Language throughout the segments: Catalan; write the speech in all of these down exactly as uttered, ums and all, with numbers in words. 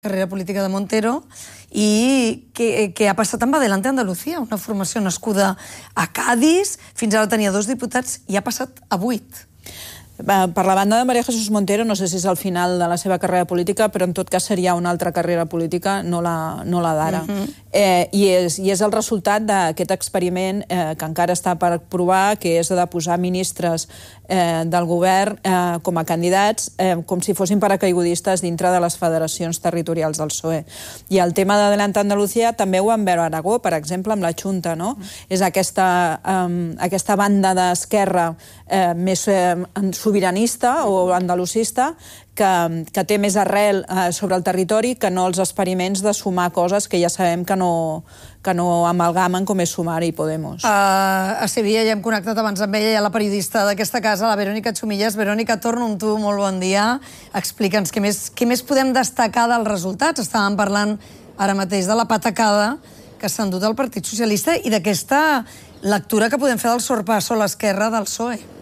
carrera política de Montero i què, què ha passat amb Adelante Andalucía, una formació nascuda a Cádiz, fins ara tenia dos diputats i ha passat a vuit. Per la banda de María Jesús Montero, no sé si és el final de la seva carrera política, però en tot cas seria una altra carrera política, no la, no la d'ara. Uh-huh. eh, i, és, I és el resultat d'aquest experiment eh, que encara està per provar, que és de posar ministres eh, del govern eh, com a candidats, eh, com si fossin paracaigudistes dintre de les federacions territorials del P S O E. I el tema d'Adelante Andalucía també ho vam veure a Aragó, per exemple, amb la Junta, no? Uh-huh. És aquesta, eh, aquesta banda d'esquerra eh, més eh, sobiranista o andalusista que, que té més arrel eh, sobre el territori que no els experiments de sumar coses que ja sabem que no, que no amalgamen com és Sumar i Podemos. Uh, a Sevilla ja hem connectat abans amb ella, ja la periodista d'aquesta casa, la Verònica Chumillas. Verònica, torno amb tu, molt bon dia. Explica'ns què més, què més podem destacar dels resultats. Estàvem parlant ara mateix de la patacada que s'ha endut el Partit Socialista i d'aquesta lectura que podem fer del sorpasso a l'esquerra del P S O E.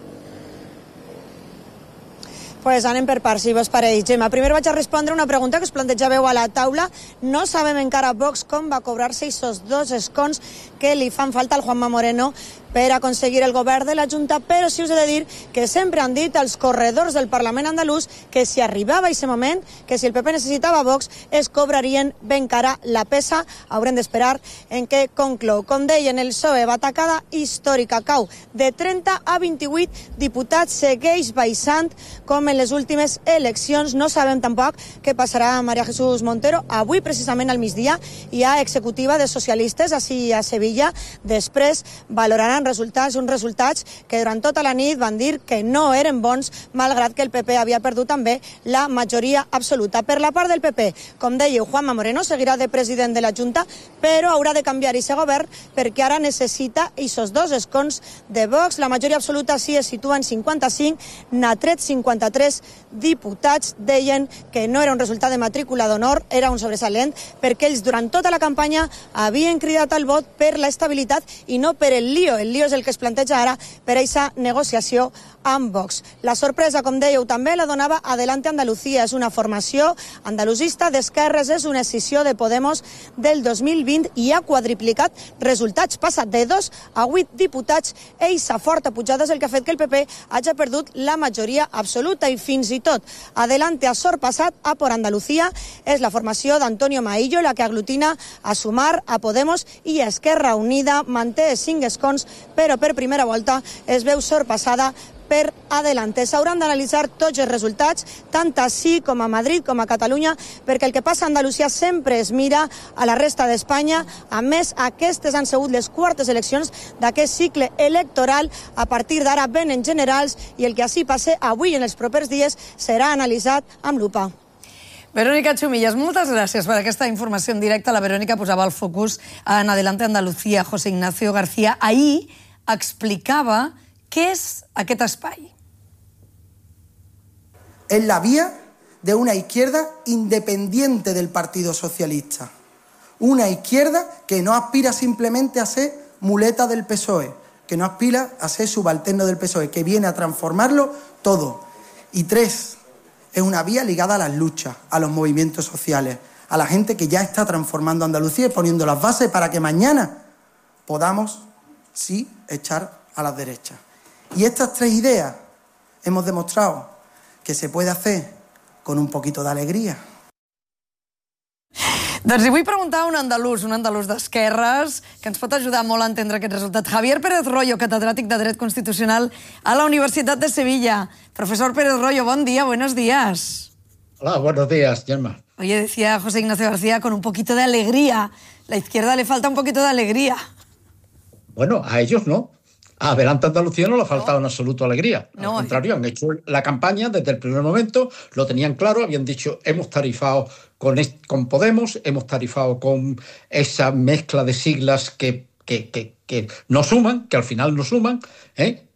Pues anem per parts, si vos pareix. Gemma, primer vaig a respondre una pregunta que us plantejàveu a la taula. No sabem encara Vox com va cobrar-se aquests dos escons que li fan falta al Juanma Moreno per aconseguir el govern de la Junta, però sí us he de dir que sempre han dit els corredors del Parlament andalús que si arribava aquest moment, que si el P P necessitava Vox, es cobrarien ben cara la pesa. Haurem d'esperar en què conclou. Com deien, el P S O E va atacada històrica, cau de trenta a vint-i-vuit diputats, segueix baixant com en les últimes eleccions. No sabem tampoc què passarà a María Jesús Montero. Avui, precisament al migdia, hi ha executiva de socialistes així a Sevilla. Després valoraran resultats, uns resultats que durant tota la nit van dir que no eren bons, malgrat que el P P havia perdut també la majoria absoluta. Per la part del P P, com dèieu, Juanma Moreno seguirà de president de la Junta, però haurà de canviar aquest govern perquè ara necessita aquests dos escons de Vox. La majoria absoluta sí es situa en cinquanta-cinc, n'ha tret cinquanta-tres diputats. Deien que no era un resultat de matrícula d'honor, era un sobresalent, perquè ells durant tota la campanya havien cridat al vot per l'estabilitat i no per el lío. El lío és el que es planteja ara per a aquesta negociació amb Vox. La sorpresa, com dèieu, també la donava Adelante Andalucía. És una formació andalusista d'esquerres, és una escissió de Podemos del dos mil vint i ha quadriplicat resultats. Passa de dos a vuit diputats. Eixa forta pujada és el que ha fet que el P P hagi perdut la majoria absoluta i fins i tot Adelante ha sorpassat a Por Andalucía. És la formació d'Antonio Maillo la que aglutina a Sumar, a Podemos i a Esquerra Unida. Manté cinc escons, però per primera volta es veu sorpassada per Adelante. S'hauran d'analitzar tots els resultats, tant així com a Madrid com a Catalunya, perquè el que passa a Andalusia sempre es mira a la resta d'Espanya. A més, aquestes han sigut les quartes eleccions d'aquest cicle electoral. A partir d'ara venen generals i el que així passe avui en els propers dies serà analitzat amb lupa. Verònica Chumillas, moltes gràcies per aquesta informació en directe. La Verònica posava el focus en Adelante Andalucía. José Ignacio García ahir explicava què és aquest espai. Es la vía de una izquierda independiente del Partido Socialista. Una izquierda que no aspira simplemente a ser muleta del P S O E, que no aspira a ser subalterno del P S O E, que viene a transformarlo todo. Y tres, es una vía ligada a las luchas, a los movimientos sociales, a la gente que ya está transformando Andalucía y poniendo las bases para que mañana podamos, sí, echar a las derechas. Y estas tres ideas hemos demostrado que se puede hacer con un poquito de alegría. Doncs li vull preguntar a un andalús, un andalús d'esquerres, que ens pot ajudar molt a entendre aquest resultat. Javier Pérez Royo, catedràtic de Dret Constitucional a la Universitat de Sevilla. Profesor Pérez Royo, bon día, buenos días. Hola, buenos días, Gemma. Oye, decía José Ignacio García, con un poquito de alegría. La izquierda le falta un poquito de alegría. Bueno, a ellos no. A Adelante Andalucía no le ha faltado no. en absoluto alegría. Al no, contrario, han hecho la campaña desde el primer momento, lo tenían claro, habían dicho, hemos tarifado con, con Podemos, hemos tarifado con esa mezcla de siglas que, que, que, que no suman, que al final no suman, ¿eh?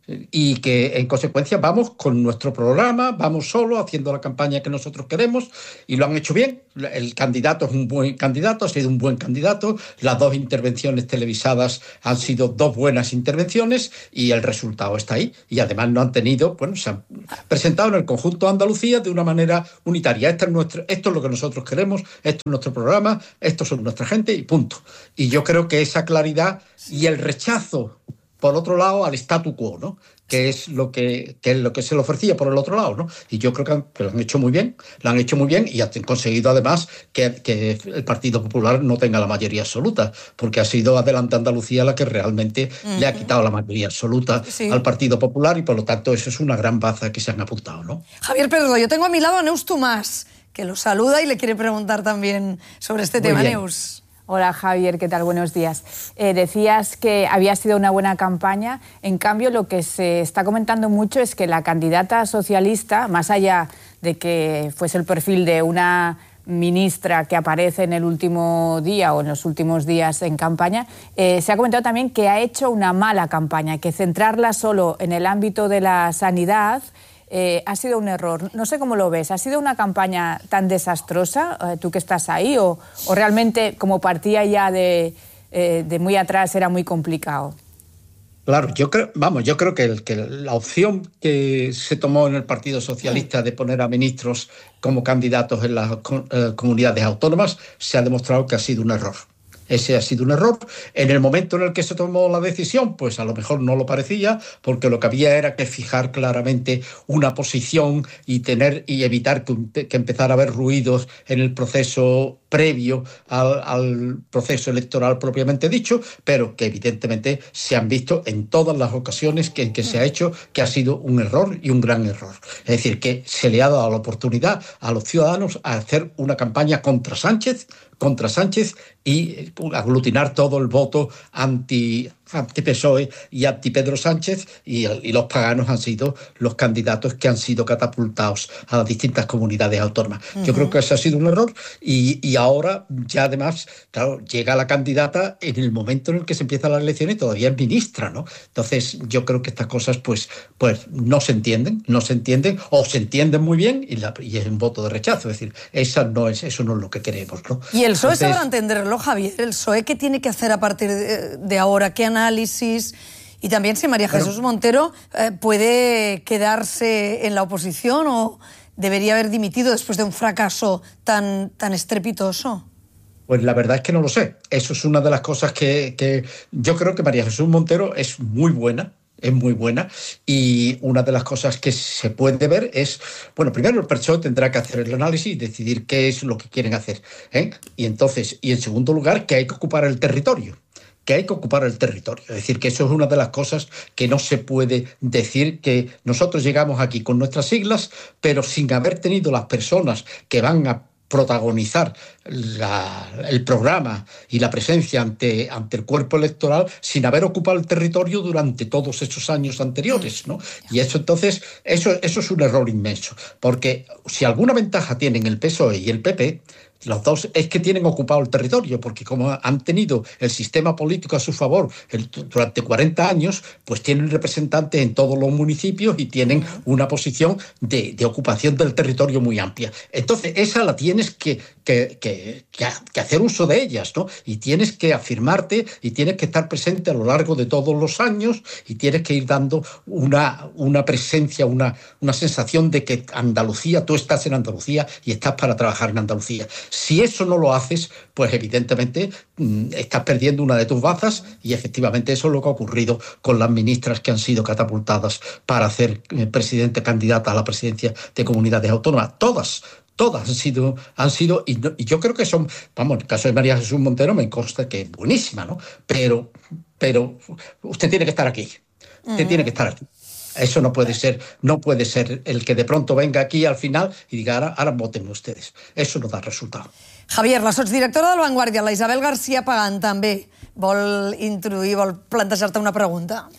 y que en consecuencia vamos con nuestro programa, vamos solo haciendo la campaña que nosotros queremos y lo han hecho bien. El candidato es un buen candidato, ha sido un buen candidato, las dos intervenciones televisadas han sido dos buenas intervenciones y el resultado está ahí. Y además no han tenido, bueno, se han presentado en el conjunto de Andalucía de una manera unitaria. Esto es, nuestro, esto es lo que nosotros queremos, esto es nuestro programa, estos son nuestra gente y punto. Y yo creo que esa claridad y el rechazo, por otro lado, al statu quo, ¿no? Que es lo que, que es lo que se le ofrecía por el otro lado, ¿no? Y yo creo que, han, que lo han hecho muy bien, lo han hecho muy bien y han conseguido además que, que el Partido Popular no tenga la mayoría absoluta, porque ha sido Adelante Andalucía la que realmente uh-huh. le ha quitado la mayoría absoluta sí. al Partido Popular y por lo tanto eso es una gran baza que se han apuntado, ¿no? Javier Pedro, yo tengo a mi lado a Neus Tomás, que lo saluda y le quiere preguntar también sobre este muy tema, bien. Neus. Hola Javier, ¿qué tal? Buenos días. Eh, decías que había sido una buena campaña, en cambio lo que se está comentando mucho es que la candidata socialista, más allá de que fuese el perfil de una ministra que aparece en el último día o en los últimos días en campaña, eh, se ha comentado también que ha hecho una mala campaña, que centrarla solo en el ámbito de la sanidad Eh, ha sido un error. No sé cómo lo ves. ¿Ha sido una campaña tan desastrosa, eh, tú que estás ahí, o, o realmente como partía ya de, eh, de muy atrás era muy complicado? Claro, yo creo, vamos, yo creo que, el, que la opción que se tomó en el Partido Socialista de poner a ministros como candidatos en las eh, comunidades autónomas se ha demostrado que ha sido un error. Ese ha sido un error. En el momento en el que se tomó la decisión, pues a lo mejor no lo parecía, porque lo que había era que fijar claramente una posición y tener y evitar que, que empezara a haber ruidos en el proceso previo al, al proceso electoral propiamente dicho, pero que evidentemente se han visto en todas las ocasiones que, en que se ha hecho que ha sido un error y un gran error. Es decir, que se le ha dado la oportunidad a los ciudadanos a hacer una campaña contra Sánchez, contra Sánchez y aglutinar todo el voto anti, anti-P S O E y anti-Pedro Sánchez y, y los paganos han sido los candidatos que han sido catapultados a las distintas comunidades autónomas. Uh-huh. Yo creo que ese ha sido un error y, y ahora ya además, claro, llega la candidata en el momento en el que se empiezan las elecciones y todavía es ministra, ¿no? Entonces yo creo que estas cosas pues, pues no se entienden, no se entienden o se entienden muy bien y, la, y es un voto de rechazo. Es decir, esa no es, eso no es lo que queremos, ¿no? Y el P S O E sabrá entenderlo, Javier. El P S O E, ¿qué tiene que hacer a partir de, de ahora? ¿Qué análisis? Y también si María Jesús Montero eh, puede quedarse en la oposición o debería haber dimitido después de un fracaso tan, tan estrepitoso. Pues la verdad es que no lo sé. Eso es una de las cosas que, que yo creo que María Jesús Montero es muy buena. Es muy buena y una de las cosas que se puede ver es, bueno, primero el P S O E tendrá que hacer el análisis y decidir qué es lo que quieren hacer, ¿eh? Y entonces, y en segundo lugar, que hay que ocupar el territorio. que hay que ocupar el territorio. Es decir, que eso es una de las cosas que no se puede decir, que nosotros llegamos aquí con nuestras siglas, pero sin haber tenido las personas que van a protagonizar la, el programa y la presencia ante, ante el cuerpo electoral sin haber ocupado el territorio durante todos esos años anteriores, ¿no? Y eso entonces, eso, eso es un error inmenso, porque si alguna ventaja tienen el P S O E y el P P, los dos es que tienen ocupado el territorio, porque como han tenido el sistema político a su favor el, durante cuarenta años, pues tienen representantes en todos los municipios y tienen una posición de, de ocupación del territorio muy amplia. Entonces, esa la tienes que, que, que, que, que hacer uso de ellas, ¿no? Y tienes que afirmarte y tienes que estar presente a lo largo de todos los años y tienes que ir dando una, una presencia, una, una sensación de que Andalucía, tú estás en Andalucía y estás para trabajar en Andalucía. Si eso no lo haces, pues evidentemente mmm, estás perdiendo una de tus bazas y efectivamente eso es lo que ha ocurrido con las ministras que han sido catapultadas para ser eh, presidente candidata a la presidencia de comunidades autónomas. Todas, todas han sido, han sido y, no, y yo creo que son, vamos, en el caso de María Jesús Montero me consta que es buenísima, ¿no? Pero, pero usted tiene que estar aquí, usted uh-huh. tiene que estar aquí. Eso no puede ser, no puede ser el que de pronto venga aquí al final y diga, ara, ara voten ustedes. Eso no da resultado. Javier, la sotsdirectora de La Vanguardia, la Isabel García Pagán, també vol introduir, vol plantejar-te una pregunta.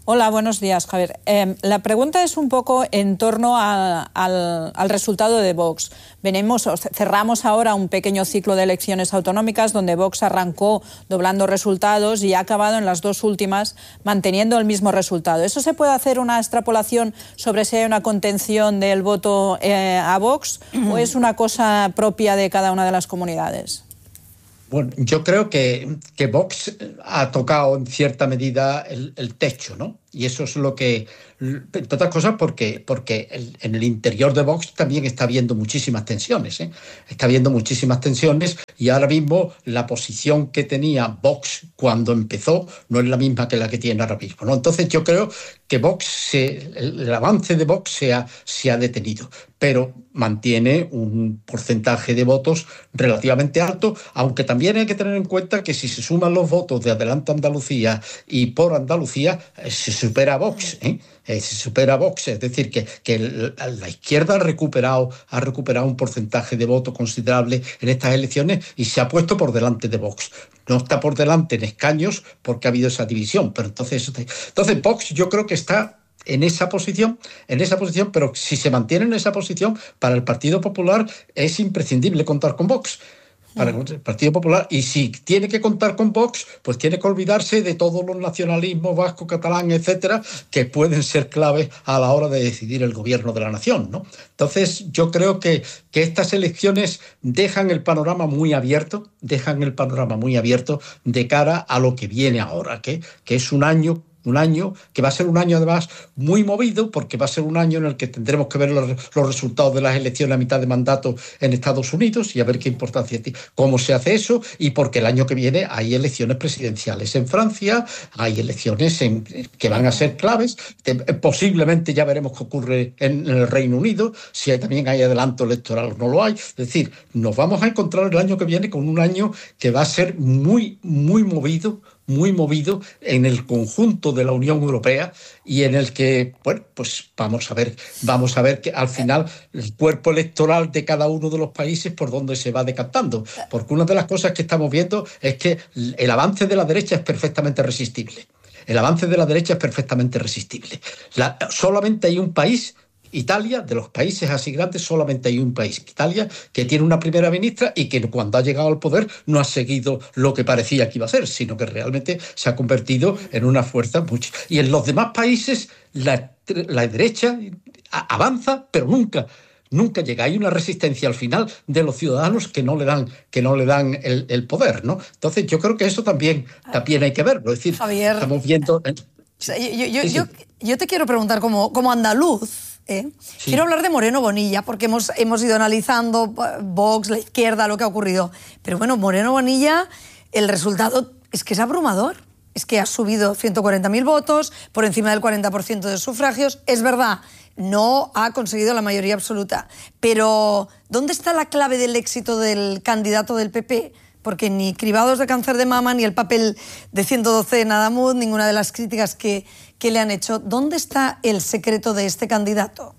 Hola, buenos días, Javier. Eh, la pregunta es un poco en torno a, al, al resultado de Vox. Venimos, cerramos ahora un pequeño ciclo de elecciones autonómicas donde Vox arrancó doblando resultados y ha acabado en las dos últimas manteniendo el mismo resultado. ¿Eso se puede hacer una extrapolación sobre si hay una contención del voto eh, a Vox o es una cosa propia de cada una de las comunidades? Bueno, yo creo que, que Vox ha tocado en cierta medida el, el techo, ¿no? Y eso es lo que, entre otras cosas, porque, porque el, en el interior de Vox también está habiendo muchísimas tensiones, ¿eh? Está habiendo muchísimas tensiones y ahora mismo la posición que tenía Vox cuando empezó no es la misma que la que tiene ahora mismo, ¿no? Entonces yo creo que Vox se, el, el avance de Vox se ha, se ha detenido, pero mantiene un porcentaje de votos relativamente alto, aunque también hay que tener en cuenta que si se suman los votos de Adelante Andalucía y Por Andalucía, se supera a Vox, ¿eh? Eh, se supera a Vox, es decir, que, que la izquierda ha recuperado, ha recuperado un porcentaje de voto considerable en estas elecciones y se ha puesto por delante de Vox. No está por delante en escaños porque ha habido esa división, pero entonces, entonces Vox yo creo que está en esa posición, en esa posición, pero si se mantiene en esa posición, para el Partido Popular es imprescindible contar con Vox. Para el Partido Popular, y si tiene que contar con Vox, pues tiene que olvidarse de todos los nacionalismos vasco, catalán, etcétera, que pueden ser claves a la hora de decidir el gobierno de la nación, ¿no? Entonces, yo creo que, que estas elecciones dejan el panorama muy abierto, dejan el panorama muy abierto de cara a lo que viene ahora, que, que es un año Un año que va a ser un año además muy movido, porque va a ser un año en el que tendremos que ver los, los resultados de las elecciones a mitad de mandato en Estados Unidos y a ver qué importancia tiene, cómo se hace eso, y porque el año que viene hay elecciones presidenciales en Francia, hay elecciones en, que van a ser claves, que posiblemente ya veremos qué ocurre en, en el Reino Unido, si hay, también hay adelanto electoral o no lo hay. Es decir, nos vamos a encontrar el año que viene con un año que va a ser muy, muy movido, muy movido en el conjunto de la Unión Europea y en el que, bueno, pues vamos a ver, vamos a ver que al final el cuerpo electoral de cada uno de los países por donde se va decantando. Porque una de las cosas que estamos viendo es que el avance de la derecha es perfectamente resistible. El avance de la derecha es perfectamente resistible. La, solamente hay un país, Italia, de los países así grandes, solamente hay un país, Italia, que tiene una primera ministra y que cuando ha llegado al poder no ha seguido lo que parecía que iba a ser, sino que realmente se ha convertido en una fuerza mucho. Y en los demás países la, la derecha avanza, pero nunca... Nunca llega. Hay una resistencia al final de los ciudadanos que no le dan, que no le dan el, el poder, ¿no? Entonces yo creo que eso también, también hay que verlo. Es decir, Javier, estamos viendo... O sea, yo, yo, sí, sí. yo, yo te quiero preguntar como, como andaluz, ¿eh? Sí. Quiero hablar de Moreno Bonilla, porque hemos, hemos ido analizando Vox, la izquierda, lo que ha ocurrido. Pero bueno, Moreno Bonilla, el resultado es que es abrumador. Es que ha subido ciento cuarenta mil votos, por encima del cuarenta por ciento de sufragios. Es verdad, no ha conseguido la mayoría absoluta. Pero, ¿dónde está la clave del éxito del candidato del P P? Porque ni cribados de cáncer de mama, ni el papel de ciento doce en Adamud, ninguna de las críticas que, que le han hecho. ¿Dónde está el secreto de este candidato?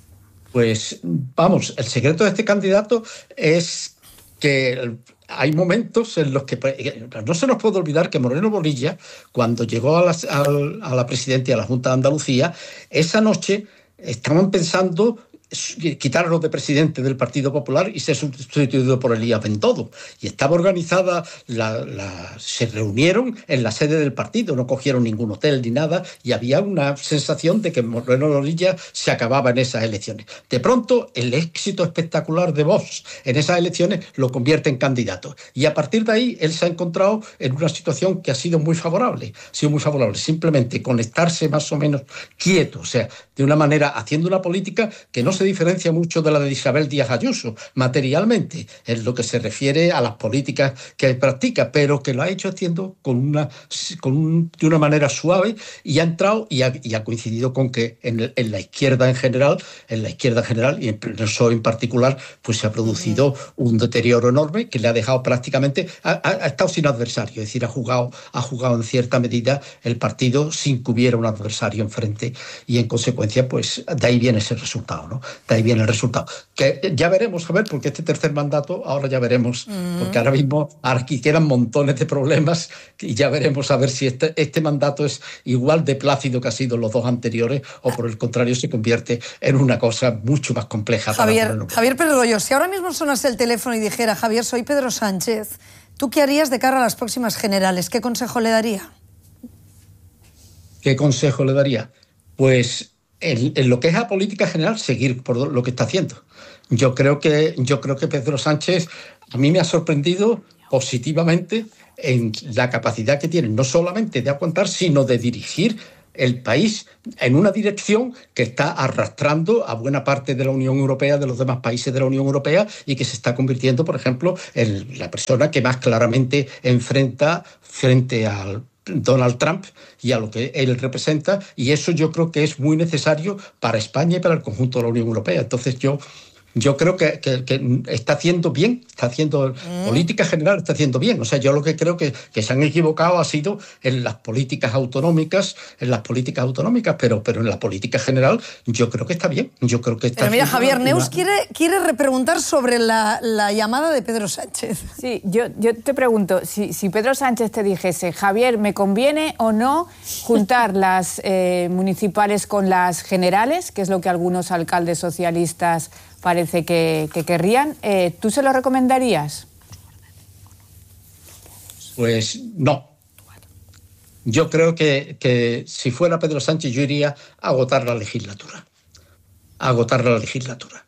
Pues, vamos, el secreto de este candidato es que... hay momentos en los que no se nos puede olvidar que Moreno Bonilla, cuando llegó a la, a, a la presidencia de la Junta de Andalucía, esa noche estaban pensando quitarlo de presidente del Partido Popular y ser sustituido por Elías Bendodo. Y estaba organizada, la, la, se reunieron en la sede del partido, no cogieron ningún hotel ni nada, y había una sensación de que Moreno Bonilla se acababa en esas elecciones. De pronto, el éxito espectacular de Vox en esas elecciones lo convierte en candidato. Y a partir de ahí, él se ha encontrado en una situación que ha sido muy favorable. Ha sido muy favorable. Simplemente conectarse más o menos quieto, o sea, de una manera, haciendo una política que no se diferencia mucho de la de Isabel Díaz Ayuso, materialmente, en lo que se refiere a las políticas que practica, pero que lo ha hecho haciendo con una, con un, de una manera suave y ha entrado y ha, y ha coincidido con que en, en la izquierda en general, en la izquierda en general y en el P S O E en particular, pues se ha producido un deterioro enorme que le ha dejado prácticamente, ha, ha estado sin adversario, es decir, ha jugado, ha jugado en cierta medida el partido sin que hubiera un adversario enfrente y en consecuencia, pues de ahí viene ese resultado, ¿no? de ahí viene el resultado. Que ya veremos, a ver, porque este tercer mandato, ahora ya veremos, mm. porque ahora mismo aquí quedan montones de problemas y ya veremos a ver si este, este mandato es igual de plácido que ha sido los dos anteriores o por el contrario se convierte en una cosa mucho más compleja. Javier, para Javier Pérez Royo, si ahora mismo sonase el teléfono y dijera, Javier, soy Pedro Sánchez, ¿tú qué harías de cara a las próximas generales? ¿Qué consejo le daría? ¿Qué consejo le daría? Pues en, en lo que es la política general, seguir por lo que está haciendo. Yo creo que, yo creo que Pedro Sánchez a mí me ha sorprendido positivamente en la capacidad que tiene, no solamente de aguantar, sino de dirigir el país en una dirección que está arrastrando a buena parte de la Unión Europea, de los demás países de la Unión Europea, y que se está convirtiendo, por ejemplo, en la persona que más claramente enfrenta frente al Donald Trump y a lo que él representa, y eso yo creo que es muy necesario para España y para el conjunto de la Unión Europea. Entonces yo Yo creo que, que, que está haciendo bien, está haciendo mm. política general, está haciendo bien. O sea, yo lo que creo que, que se han equivocado ha sido en las políticas autonómicas, en las políticas autonómicas, pero, pero en la política general yo creo que está bien. Yo creo que está pero mira, Javier, una... Neus quiere, quiere repreguntar sobre la, la llamada de Pedro Sánchez. Sí, yo, yo te pregunto, si, si Pedro Sánchez te dijese, Javier, ¿me conviene o no juntar las eh, municipales con las generales, que es lo que algunos alcaldes socialistas parece que, que querrían? Eh, ¿Tú se lo recomendarías? Pues no. Yo creo que, que si fuera Pedro Sánchez yo iría a agotar la legislatura. A agotar la legislatura.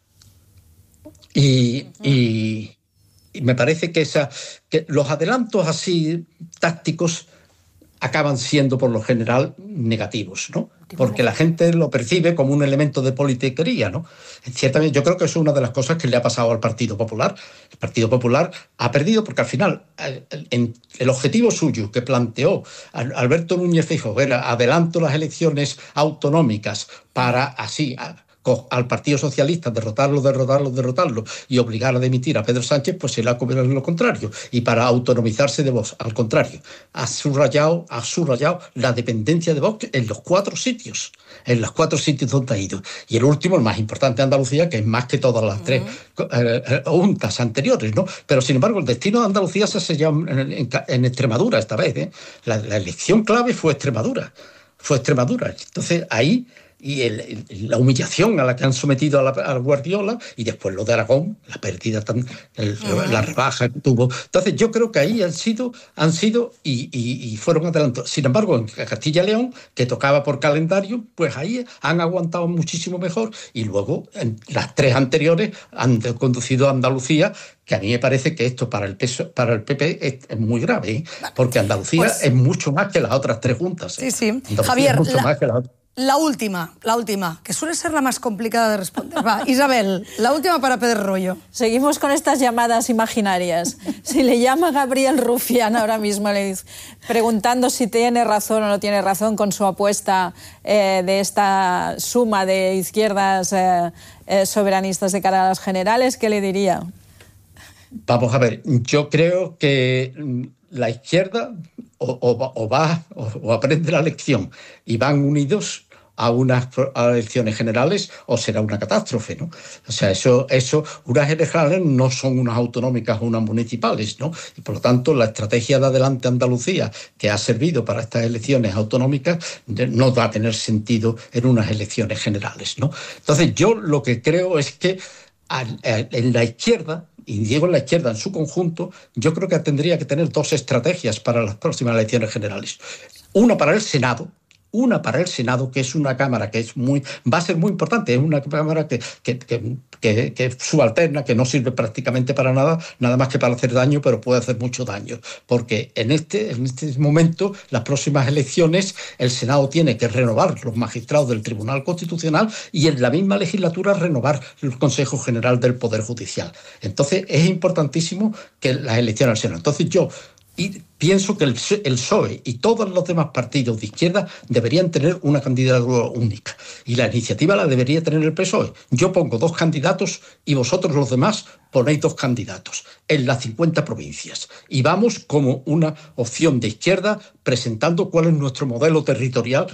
Y, y, y me parece que, esa, que los adelantos así tácticos acaban siendo por lo general negativos, ¿no? Porque la gente lo percibe como un elemento de politiquería, ¿no? Ciertamente, yo creo que eso es una de las cosas que le ha pasado al Partido Popular. El Partido Popular ha perdido porque al final el, el objetivo suyo que planteó Alberto Núñez Feijóo era adelanto las elecciones autonómicas para así al Partido Socialista, derrotarlo, derrotarlo, derrotarlo y obligar a dimitir a Pedro Sánchez, pues se le ha comido lo contrario. Y para autonomizarse de Vox, al contrario, ha subrayado, ha subrayado la dependencia de Vox en los cuatro sitios, en los cuatro sitios donde ha ido. Y el último, el más importante, Andalucía, que es más que todas las tres eh, juntas anteriores, ¿no? Pero sin embargo, el destino de Andalucía se ha sellado en, en, en Extremadura esta vez, ¿eh? La, la elección clave fue Extremadura, fue Extremadura. Entonces ahí y el, el, la humillación a la que han sometido a, la, a Guardiola, y después lo de Aragón, la pérdida, tan, el, la rebaja que tuvo. Entonces yo creo que ahí han sido, han sido y, y, y fueron adelantos. Sin embargo, en Castilla y León, que tocaba por calendario, pues ahí han aguantado muchísimo mejor, y luego en las tres anteriores han conducido a Andalucía, que a mí me parece que esto para el, peso, para el P P es, es muy grave, ¿eh? Porque Andalucía pues, es mucho más que las otras tres juntas, ¿eh? Sí, sí. Andalucía Javier, es mucho la... más que las otras. La última, la última, que suele ser la más complicada de responder. Va, Isabel, la última para Pedro Royo. Seguimos con estas llamadas imaginarias. Si le llama Gabriel Rufián ahora mismo, le dice, preguntando si tiene razón o no tiene razón con su apuesta eh, de esta suma de izquierdas eh, eh, soberanistas de cara a las generales, ¿qué le diría? Vamos a ver, yo creo que la izquierda o, o, o va o, o aprende la lección y van unidos a unas a elecciones generales, o será una catástrofe, ¿no? O sea, eso, eso, unas generales no son unas autonómicas o unas municipales, ¿no? Y por lo tanto, la estrategia de Adelante Andalucía, que ha servido para estas elecciones autonómicas, no va a tener sentido en unas elecciones generales, ¿no? Entonces, yo lo que creo es que en la izquierda, y digo en la izquierda en su conjunto, yo creo que tendría que tener dos estrategias para las próximas elecciones generales. Una para el Senado, una para el Senado, que es una cámara que es muy, va a ser muy importante, es una cámara que, que, que, que, que es subalterna, que no sirve prácticamente para nada, nada más que para hacer daño, pero puede hacer mucho daño, porque en este, en este momento, las próximas elecciones, el Senado tiene que renovar los magistrados del Tribunal Constitucional y en la misma legislatura renovar el Consejo General del Poder Judicial. Entonces, es importantísimo que las elecciones al Senado. Entonces, yo Y pienso que el, el P S O E y todos los demás partidos de izquierda deberían tener una candidatura única. Y la iniciativa la debería tener el P S O E. Yo pongo dos candidatos y vosotros los demás ponéis dos candidatos en las cincuenta provincias. Y vamos como una opción de izquierda presentando cuál es nuestro modelo territorial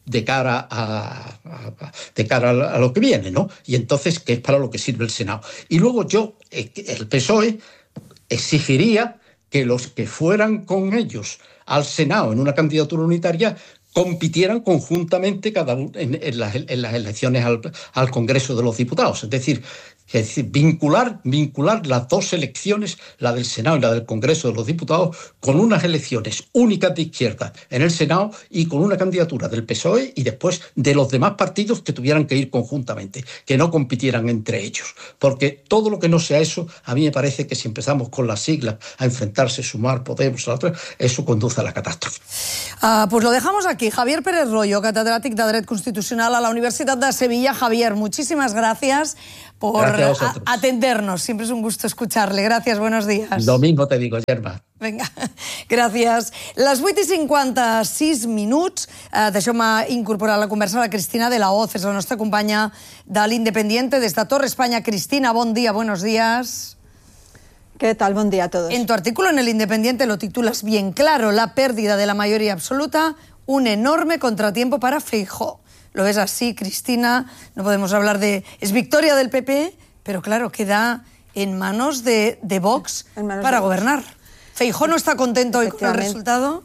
de cara a, a, de cara a lo que viene, ¿no? Y entonces, ¿qué es para lo que sirve el Senado? Y luego yo, el P S O E, exigiría que los que fueran con ellos al Senado en una candidatura unitaria compitieran conjuntamente cada uno en, en, las, en las elecciones al, al Congreso de los Diputados. Es decir, es decir vincular, vincular las dos elecciones, la del Senado y la del Congreso de los Diputados, con unas elecciones únicas de izquierda en el Senado y con una candidatura del P S O E y después de los demás partidos que tuvieran que ir conjuntamente, que no compitieran entre ellos. Porque todo lo que no sea eso, a mí me parece que si empezamos con las siglas a enfrentarse, Sumar, Podemos, la otra, eso conduce a la catástrofe. Uh, pues lo dejamos aquí. Javier Pérez Royo, catedrátic de Dret Constitucional a la Universidad de Sevilla. Javier, muchísimas gracias por gracias a atendernos. Siempre es un gusto escucharle. Gracias, buenos días. Lo mismo te digo, Germa. Vinga, gràcies. Les vuit i cinquanta-sis minuts. Eh, Deixeu-me incorporar a la conversa la Cristina de la Hoz, és la nostra companya de l'Independiente des de Torre España. Cristina, bon dia, buenos días. ¿Qué tal? Buen día a todos. En tu artículo en el Independiente lo titulas bien claro, la pérdida de la mayoría absoluta, un enorme contratiempo para Feijóo. ¿Lo ves así, Cristina? No podemos hablar de... Es victoria del P P, pero claro, queda en manos de, de Vox manos para de gobernar. Vox. ¿Feijóo no está contento hoy con el resultado?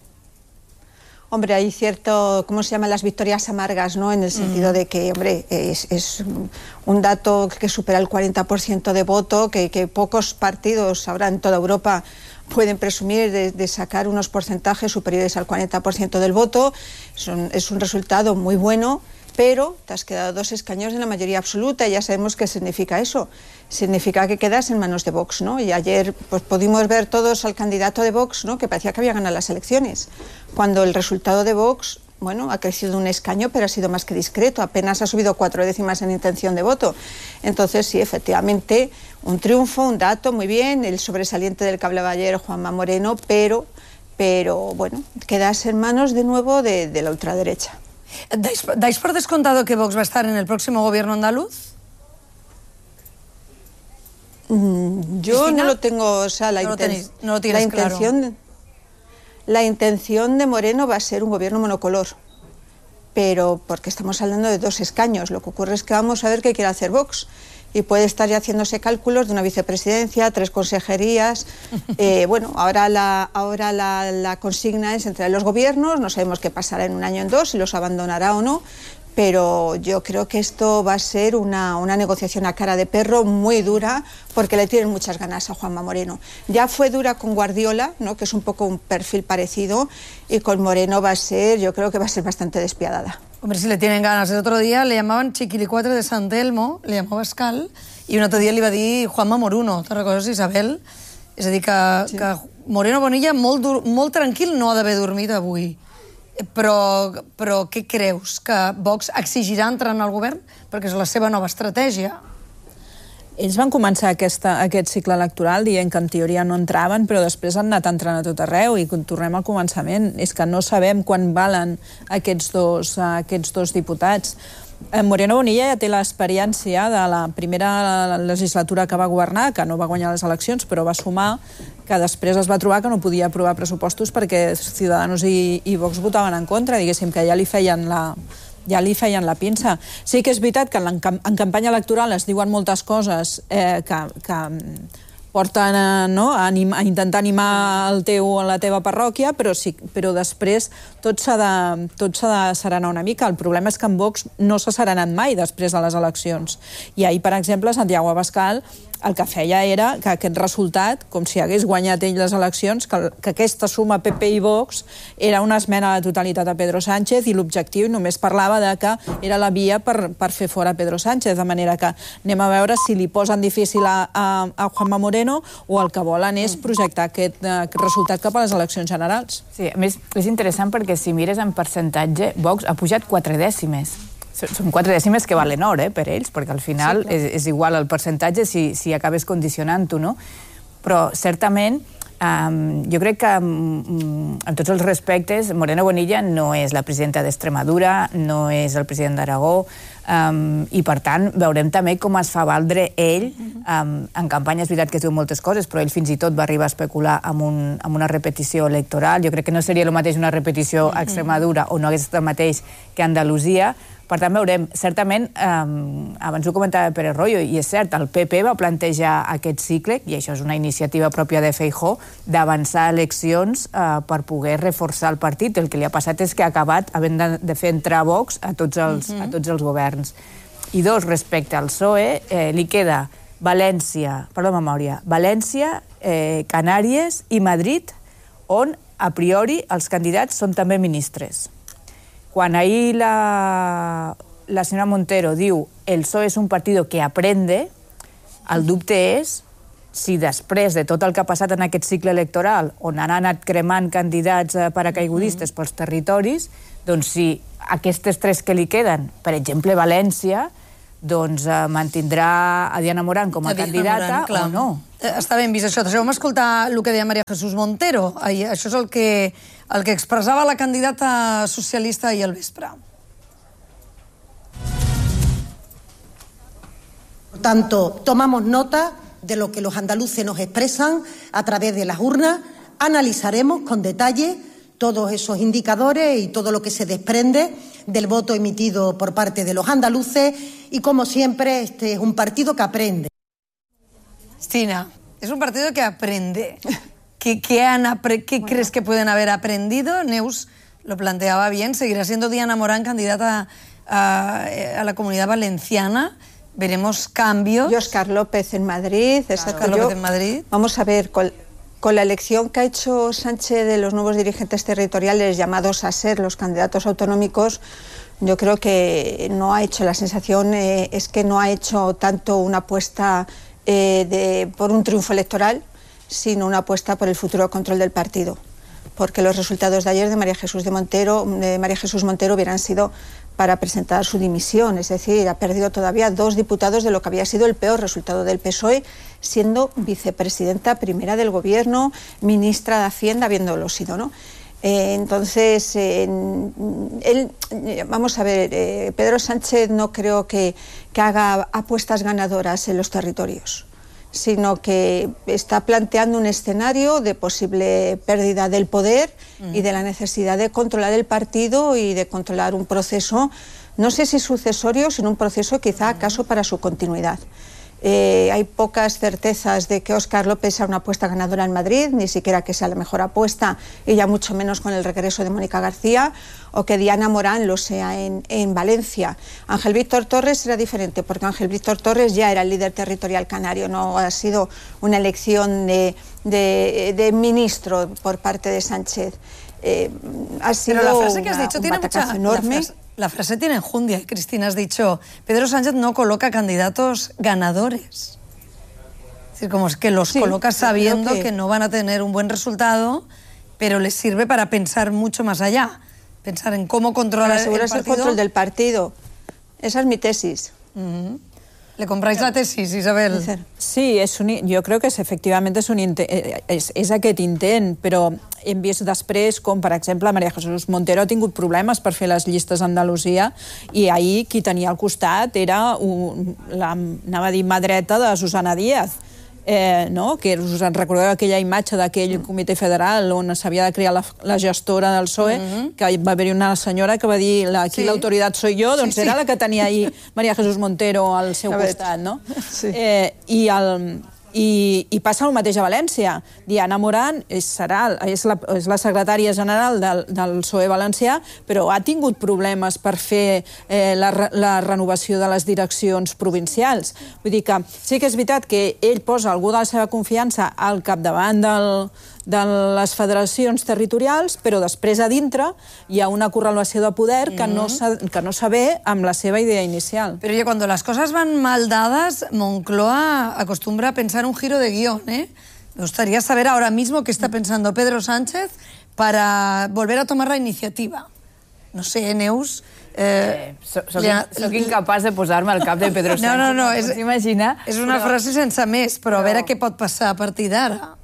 Hombre, hay cierto, ¿cómo se llaman las victorias amargas, ¿no? En el sentido mm. de que, hombre, es, es un dato que supera el cuarenta por ciento de voto, que, que pocos partidos ahora en toda Europa pueden presumir de, de sacar unos porcentajes superiores al cuarenta por ciento del voto. Es un, es un resultado muy bueno, pero te has quedado dos escaños en la mayoría absoluta y ya sabemos qué significa eso. Significa que quedas en manos de Vox, ¿no? Y ayer pues pudimos ver todos al candidato de Vox, ¿no? Que parecía que había ganado las elecciones, cuando el resultado de Vox, bueno, ha crecido un escaño, pero ha sido más que discreto, apenas ha subido cuatro décimas en intención de voto. Entonces, sí, efectivamente, un triunfo, un dato, muy bien, el sobresaliente del que hablaba ayer Juanma Moreno, pero, pero bueno, quedas en manos de nuevo de, de la ultraderecha. ¿Dais, ¿Dais por descontado que Vox va a estar en el próximo gobierno andaluz? Mm, yo ¿Cristina? No lo tengo, o sea, la, no inten tenéis, no lo tienes la intención, claro. La intención de Moreno va a ser un gobierno monocolor, pero porque estamos hablando de dos escaños. Lo que ocurre es que vamos a ver qué quiere hacer Vox. Y puede estar ya haciéndose cálculos de una vicepresidencia, tres consejerías. Eh, bueno, ahora, la, ahora la, la consigna es entre los gobiernos, no sabemos qué pasará en un año o en dos, si los abandonará o no, pero yo creo que esto va a ser una, una negociación a cara de perro muy dura, porque le tienen muchas ganas a Juanma Moreno. Ya fue dura con Guardiola, ¿no? Que es un poco un perfil parecido, y con Moreno va a ser, yo creo que va a ser bastante despiadada. Hombre, si le tienen ganas. El otro día le llamaban Chiquilicuatre de Sant Elmo, le llamava Escal, i un altre dia li va dir Juanma Moruno. Te'n recordes, Isabel? És a dir, que, sí. que Moreno Bonilla molt, dur, molt tranquil no ha d'haver dormit avui. Però, però què creus? Que Vox exigirà entrar en el govern? Perquè és la seva nova estratègia. Ells van començar aquesta, aquest cicle electoral dient que en teoria no entraven, però després han anat entrant a tot arreu i tornem al començament. És que no sabem quan valen aquests dos, aquests dos diputats. Moreno Bonilla ja té l'experiència de la primera legislatura que va governar, que no va guanyar les eleccions, però va sumar, que després es va trobar que no podia aprovar pressupostos perquè Ciudadanos i, i Vox votaven en contra, diguéssim, que ja li feien la... ja li feien la pinça. Sí que és veritat que en, en campanya electoral es diuen moltes coses eh, que, que porten a, no, a, anim, a intentar animar el teu, la teva parròquia, però, sí, però després tot s'ha de, tot s'ha de serenar una mica. El problema és que en Vox no s'ha serenat mai després de les eleccions. I ahir, per exemple, Santiago Abascal el que feia era que aquest resultat, com si hagués guanyat ell les eleccions, que, que aquesta suma P P i Vox era una esmena a la totalitat a Pedro Sánchez i l'objectiu només parlava de que era la via per, per fer fora Pedro Sánchez, de manera que anem a veure si li posen difícil a, a, a Juanma Moreno o el que volen és projectar aquest, aquest resultat cap a les eleccions generals. Sí, a més, és interessant perquè si mires en percentatge, Vox ha pujat quatre dècimes. Són quatre dècimes que valen or, eh, per ells, perquè al final sí, és, és igual el percentatge si, si acabes condicionant-ho, no? Però certament Um, jo crec que, um, en tots els respectes, Moreno Bonilla no és la presidenta d'Extremadura, no és el president d'Aragó, um, i per tant veurem també com es fa valdre ell. Um, en campanya és veritat que es diu moltes coses, però ell fins i tot va arribar a especular amb, un, amb una repetició electoral. Jo crec que no seria el mateix una repetició a Extremadura o no hagués estat el mateix que a Andalusia. Per tant, veurem, certament, um, abans ho comentava Pérez Royo, i és cert, el P P va plantejar aquest cicle, i això és una iniciativa pròpia de Feijóo, d'avançar eleccions uh, per poder reforçar el partit. El que li ha passat és que ha acabat havent de, de fer entrar Vox a tots els, uh-huh. a tots els governs. I dos, respecte al P S O E, eh, li queda València, perdó, memòria, València, eh, Canàries i Madrid, on, a priori, els candidats són també ministres. Quan ahir la, la senyora Montero diu el P S O E és un partit que aprende, el dubte és si després de tot el que ha passat en aquest cicle electoral, on han anat cremant candidats paracaigudistes pels territoris, doncs si aquestes tres que li queden, per exemple València, doncs eh, mantindrà a Diana Morán com a, a candidata Morán, o no. Està ben vist això. Deixeu-me escoltar el que deia María Jesús Montero. Això és el que, el que expressava la candidata socialista ahir al vespre. Por tanto, tomamos nota de lo que los andaluces nos expresan a través de las urnas, analizaremos con detalle todos esos indicadores y todo lo que se desprende del voto emitido por parte de los andaluces y, como siempre, este es un partido que aprende. Cristina, es un partido que aprende. ¿Qué, qué, han apre ¿qué bueno. crees que pueden haber aprendido? Neus lo planteaba bien. Seguirá siendo Diana Morán candidata a, a la Comunidad Valenciana. Veremos cambios. Y Óscar López en Madrid. Claro. Óscar López en Madrid. Vamos a ver, con, con la elección que ha hecho Sánchez de los nuevos dirigentes territoriales llamados a ser los candidatos autonómicos, yo creo que no ha hecho, la sensación eh, es que no ha hecho tanto una apuesta eh, de, por un triunfo electoral, sino una apuesta por el futuro control del partido. Porque los resultados de ayer de María Jesús de Montero, de María Jesús Montero hubieran sido para presentar su dimisión, es decir, ha perdido todavía dos diputados de lo que había sido el peor resultado del P S O E, siendo vicepresidenta primera del Gobierno, ministra de Hacienda, habiéndolo sido, ¿no? Eh, entonces, eh, él, vamos a ver, eh, Pedro Sánchez no creo que, que haga apuestas ganadoras en los territorios, sino que está planteando un escenario de posible pérdida del poder y de la necesidad de controlar el partido y de controlar un proceso, no sé si sucesorio, sino un proceso quizá acaso para su continuidad. Eh, hay pocas certezas de que Óscar López sea una apuesta ganadora en Madrid, ni siquiera que sea la mejor apuesta, y ya mucho menos con el regreso de Mónica García, o que Diana Morán lo sea en, en Valencia. Ángel Víctor Torres era diferente, porque Ángel Víctor Torres ya era el líder territorial canario, no ha sido una elección de, de, de ministro por parte de Sánchez. Eh, ha sido Pero la frase que has una, dicho un tiene mucha... enorme. La frase, la frase tiene enjundia, Cristina. Has dicho, Pedro Sánchez no coloca candidatos ganadores. Es decir, como es que los sí, coloca sabiendo que... que no van a tener un buen resultado, pero les sirve para pensar mucho más allá. Pensar en cómo controlar el partido. Para el control del partido. Esa es mi tesis. Uh-huh. ¿Le compráis la tesis, Isabel? Sí, és un, jo crec que és, efectivament és, un intent, és, és aquest intent, però hem vist després com, per exemple, María Jesús Montero ha tingut problemes per fer les llistes a Andalusia i ahir qui tenia al costat era un, la, anava a dir, mà dreta de Susana Díaz. Eh, no? Que us en recordeu aquella imatge d'aquell comitè federal on s'havia de crear la, la gestora del P S O E, uh-huh. que va haver-hi una senyora que va dir la, aquí sí. l'autoritat soy jo, doncs sí, sí. era la que tenia ahir María Jesús Montero al seu costat, no? Sí. Eh, i, el, i, i passa el mateix a València. Diana Morán és, serà, és, la, és la secretària general del, del P S O E valencià, però ha tingut problemes per fer eh, la, la renovació de les direccions provincials. Vull dir que sí que és veritat que ell posa algú de la seva confiança al capdavant del, de les federacions territorials, però després a dintre hi ha una correlació de poder que no, que no s'avé amb la seva idea inicial. Pero oye, cuando las cosas van mal dadas, Moncloa acostumbra a pensar un giro de guión, ¿eh? Me gustaría saber ahora mismo qué está pensando Pedro Sánchez para volver a tomar la iniciativa. No sé, Neus... Eh, soc, soc, ha... soc incapaç de posar-me al cap de Pedro Sánchez. No, no, no, és, és, és una però... frase sense més, però, però a veure què pot passar a partir d'ara.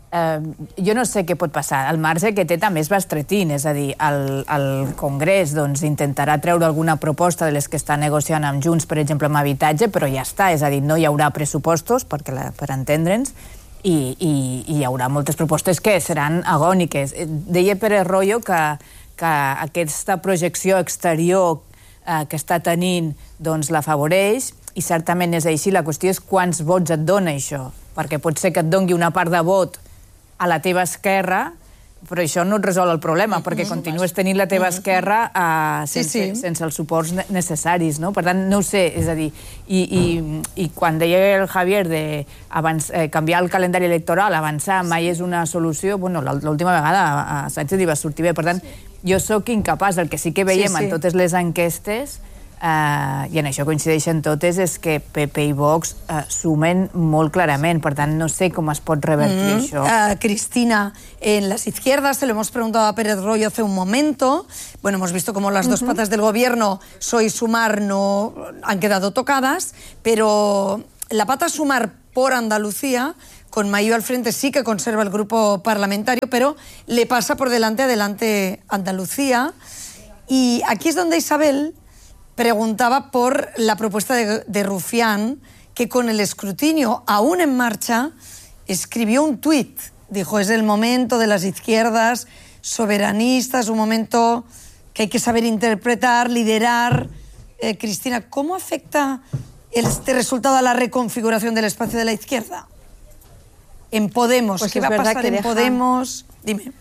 Eh, jo no sé què pot passar. El marge que té també és bastretint, és a dir, el, el Congrés doncs, intentarà treure alguna proposta de les que està negociant amb Junts, per exemple, amb habitatge, però ja està, és a dir, no hi haurà pressupostos, perquè la, per entendre'ns, i, i, i hi haurà moltes propostes que seran agòniques. Deia Pérez Royo que, que aquesta projecció exterior eh, que està tenint doncs, la favoreix, i certament és així. La qüestió és quants vots et dona això, perquè pot ser que et dongui una part de vot a la teva esquerra, però això no et resol el problema, perquè continues tenint la teva esquerra uh, sense, sí, sí. sense els suports necessaris, no? Per tant, no ho sé, és a dir, i, i, i quan deia el Javier de abans, eh, canviar el calendari electoral, avançar, mai és una solució, bueno, l'última vegada a Sánchez li va sortir bé, per tant, jo sóc incapaç, el que sí que veiem sí, sí. en totes les enquestes, Uh, i en això coincideixen totes, és que P P i Vox uh, sumen molt clarament, per tant no sé com es pot revertir mm-hmm. això. Uh, Cristina, en las izquierdas, se lo hemos preguntado a Pérez Royo hace un momento, bueno, hemos visto como las mm-hmm. dos patas del gobierno, P S O E y Sumar, no han quedado tocadas, pero la pata Sumar por Andalucía, con Mayo al frente, sí que conserva el grupo parlamentario, pero le pasa por delante, adelante Andalucía, y aquí es donde Isabel preguntaba por la propuesta de, de Rufián, que con el escrutinio aún en marcha escribió un tuit. Dijo, es el momento de las izquierdas soberanistas, un momento que hay que saber interpretar, liderar. Eh, Cristina, ¿cómo afecta este resultado a la reconfiguración del espacio de la izquierda? En Podemos, pues ¿qué va a pasar en deja... Podemos? Dime.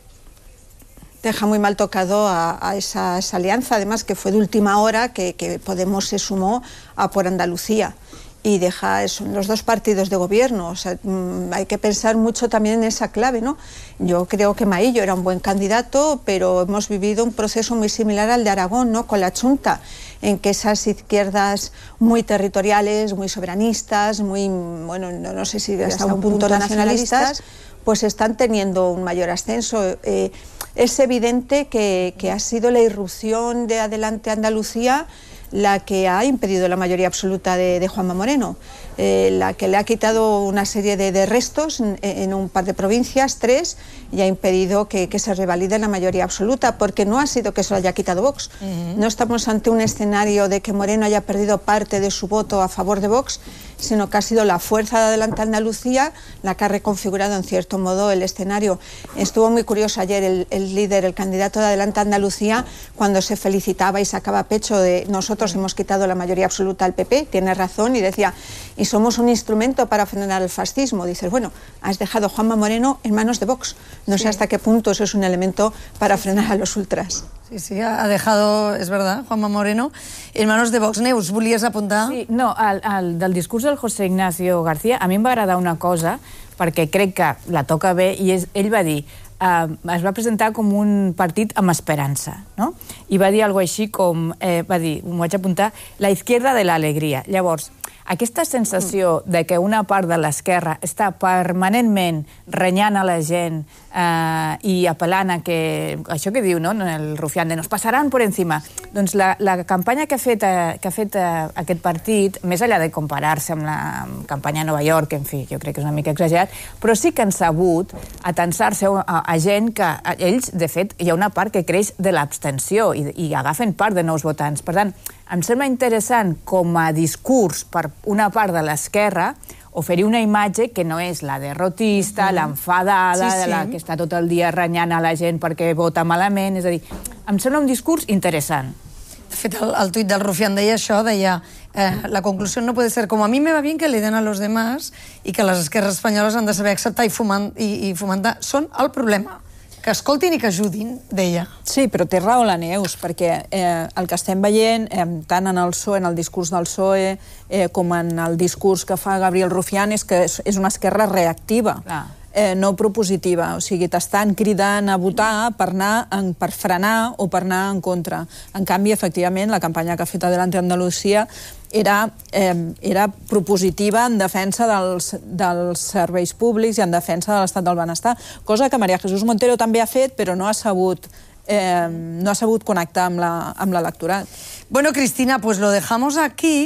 Deja muy mal tocado a, a esa, esa alianza, además que fue de última hora que, que Podemos se sumó a por Andalucía y deja eso, los dos partidos de gobierno. O sea, mmm, hay que pensar mucho también en esa clave, ¿no? Yo creo que Maillo era un buen candidato, pero hemos vivido un proceso muy similar al de Aragón, ¿no? Con la Chunta, en que esas izquierdas muy territoriales, muy soberanistas, muy, bueno, no, no sé si hasta, hasta un punto, punto nacionalistas, nacionalistas, pues están teniendo un mayor ascenso. Eh, es evidente que, que ha sido la irrupción de Adelante Andalucía la que ha impedido la mayoría absoluta de, de Juanma Moreno, eh, la que le ha quitado una serie de, de restos en, en un par de provincias, tres, y ha impedido que, que se revalide la mayoría absoluta, porque no ha sido que se lo haya quitado Vox. Uh-huh. No estamos ante un escenario de que Moreno haya perdido parte de su voto a favor de Vox, sino que ha sido la fuerza de Adelante Andalucía la que ha reconfigurado en cierto modo el escenario. Estuvo muy curioso ayer el, el líder, el candidato de Adelante Andalucía, cuando se felicitaba y sacaba pecho de nosotros hemos quitado la mayoría absoluta al P P, tiene razón, y decía, y somos un instrumento para frenar el fascismo. Dices, bueno, has dejado a Juanma Moreno en manos de Vox. No sí. sé hasta qué punto eso es un elemento para frenar a los ultras. Sí, sí, ha dejado, es verdad, Juanma Moreno, en manos de Vox. Neus, volies apuntar? Sí, no, al, al, del discurs del José Ignacio García, a mi em va agradar una cosa, perquè crec que la toca bé, i és, ell va dir, uh, es va presentar com un partit amb esperança, no? I va dir alguna cosa així com, eh, va dir, m'ho vaig apuntar, la izquierda de la alegria. Llavors, aquesta sensació de que una part de l'esquerra està permanentment renyant a la gent eh, i apel·lant a que, això que diu, no?, el Rufián, de nos passaran por encima, doncs la, la campanya que ha fet, eh, que ha fet eh, aquest partit, més enllà de comparar-se amb la campanya a Nova York, en fi, jo crec que és una mica exagerat, però sí que han sabut atensar-se a, a gent que, a, ells, de fet, hi ha una part que creix de l'abstenció i, i agafen part de nous votants. Per tant, em sembla interessant com a discurs per una part de l'esquerra oferir una imatge que no és la derrotista, mm. l'enfadada, sí, sí. la que està tot el dia renyant a la gent perquè vota malament. És a dir, em sembla un discurs interessant. De fet, el, el tuit del Rufián deia això, deia eh, la conclusió no puede ser como a mí me va bien que le den a los demás y que les esquerres espanyoles han de saber acceptar i, fumant, i, i fomentar. Són el problema. Que escoltin i que ajudin, deia. Sí, però té raó la Neus, perquè eh, el que estem veient, eh, tant en el P S O E, en el discurs del P S O E, eh, com en el discurs que fa Gabriel Rufián, és que és, és una esquerra reactiva. Clar. Eh, no propositiva, o sigui, t'estan cridant a votar per anar en, per frenar o per anar en contra. En canvi, efectivament, la campanya que ha fet Adelante Andalucía era, eh, era propositiva en defensa dels, dels serveis públics i en defensa de l'estat del benestar, cosa que María Jesús Montero també ha fet, però no ha sabut, eh, no ha sabut connectar amb l'electorat. Bueno, Cristina, pues lo dejamos aquí.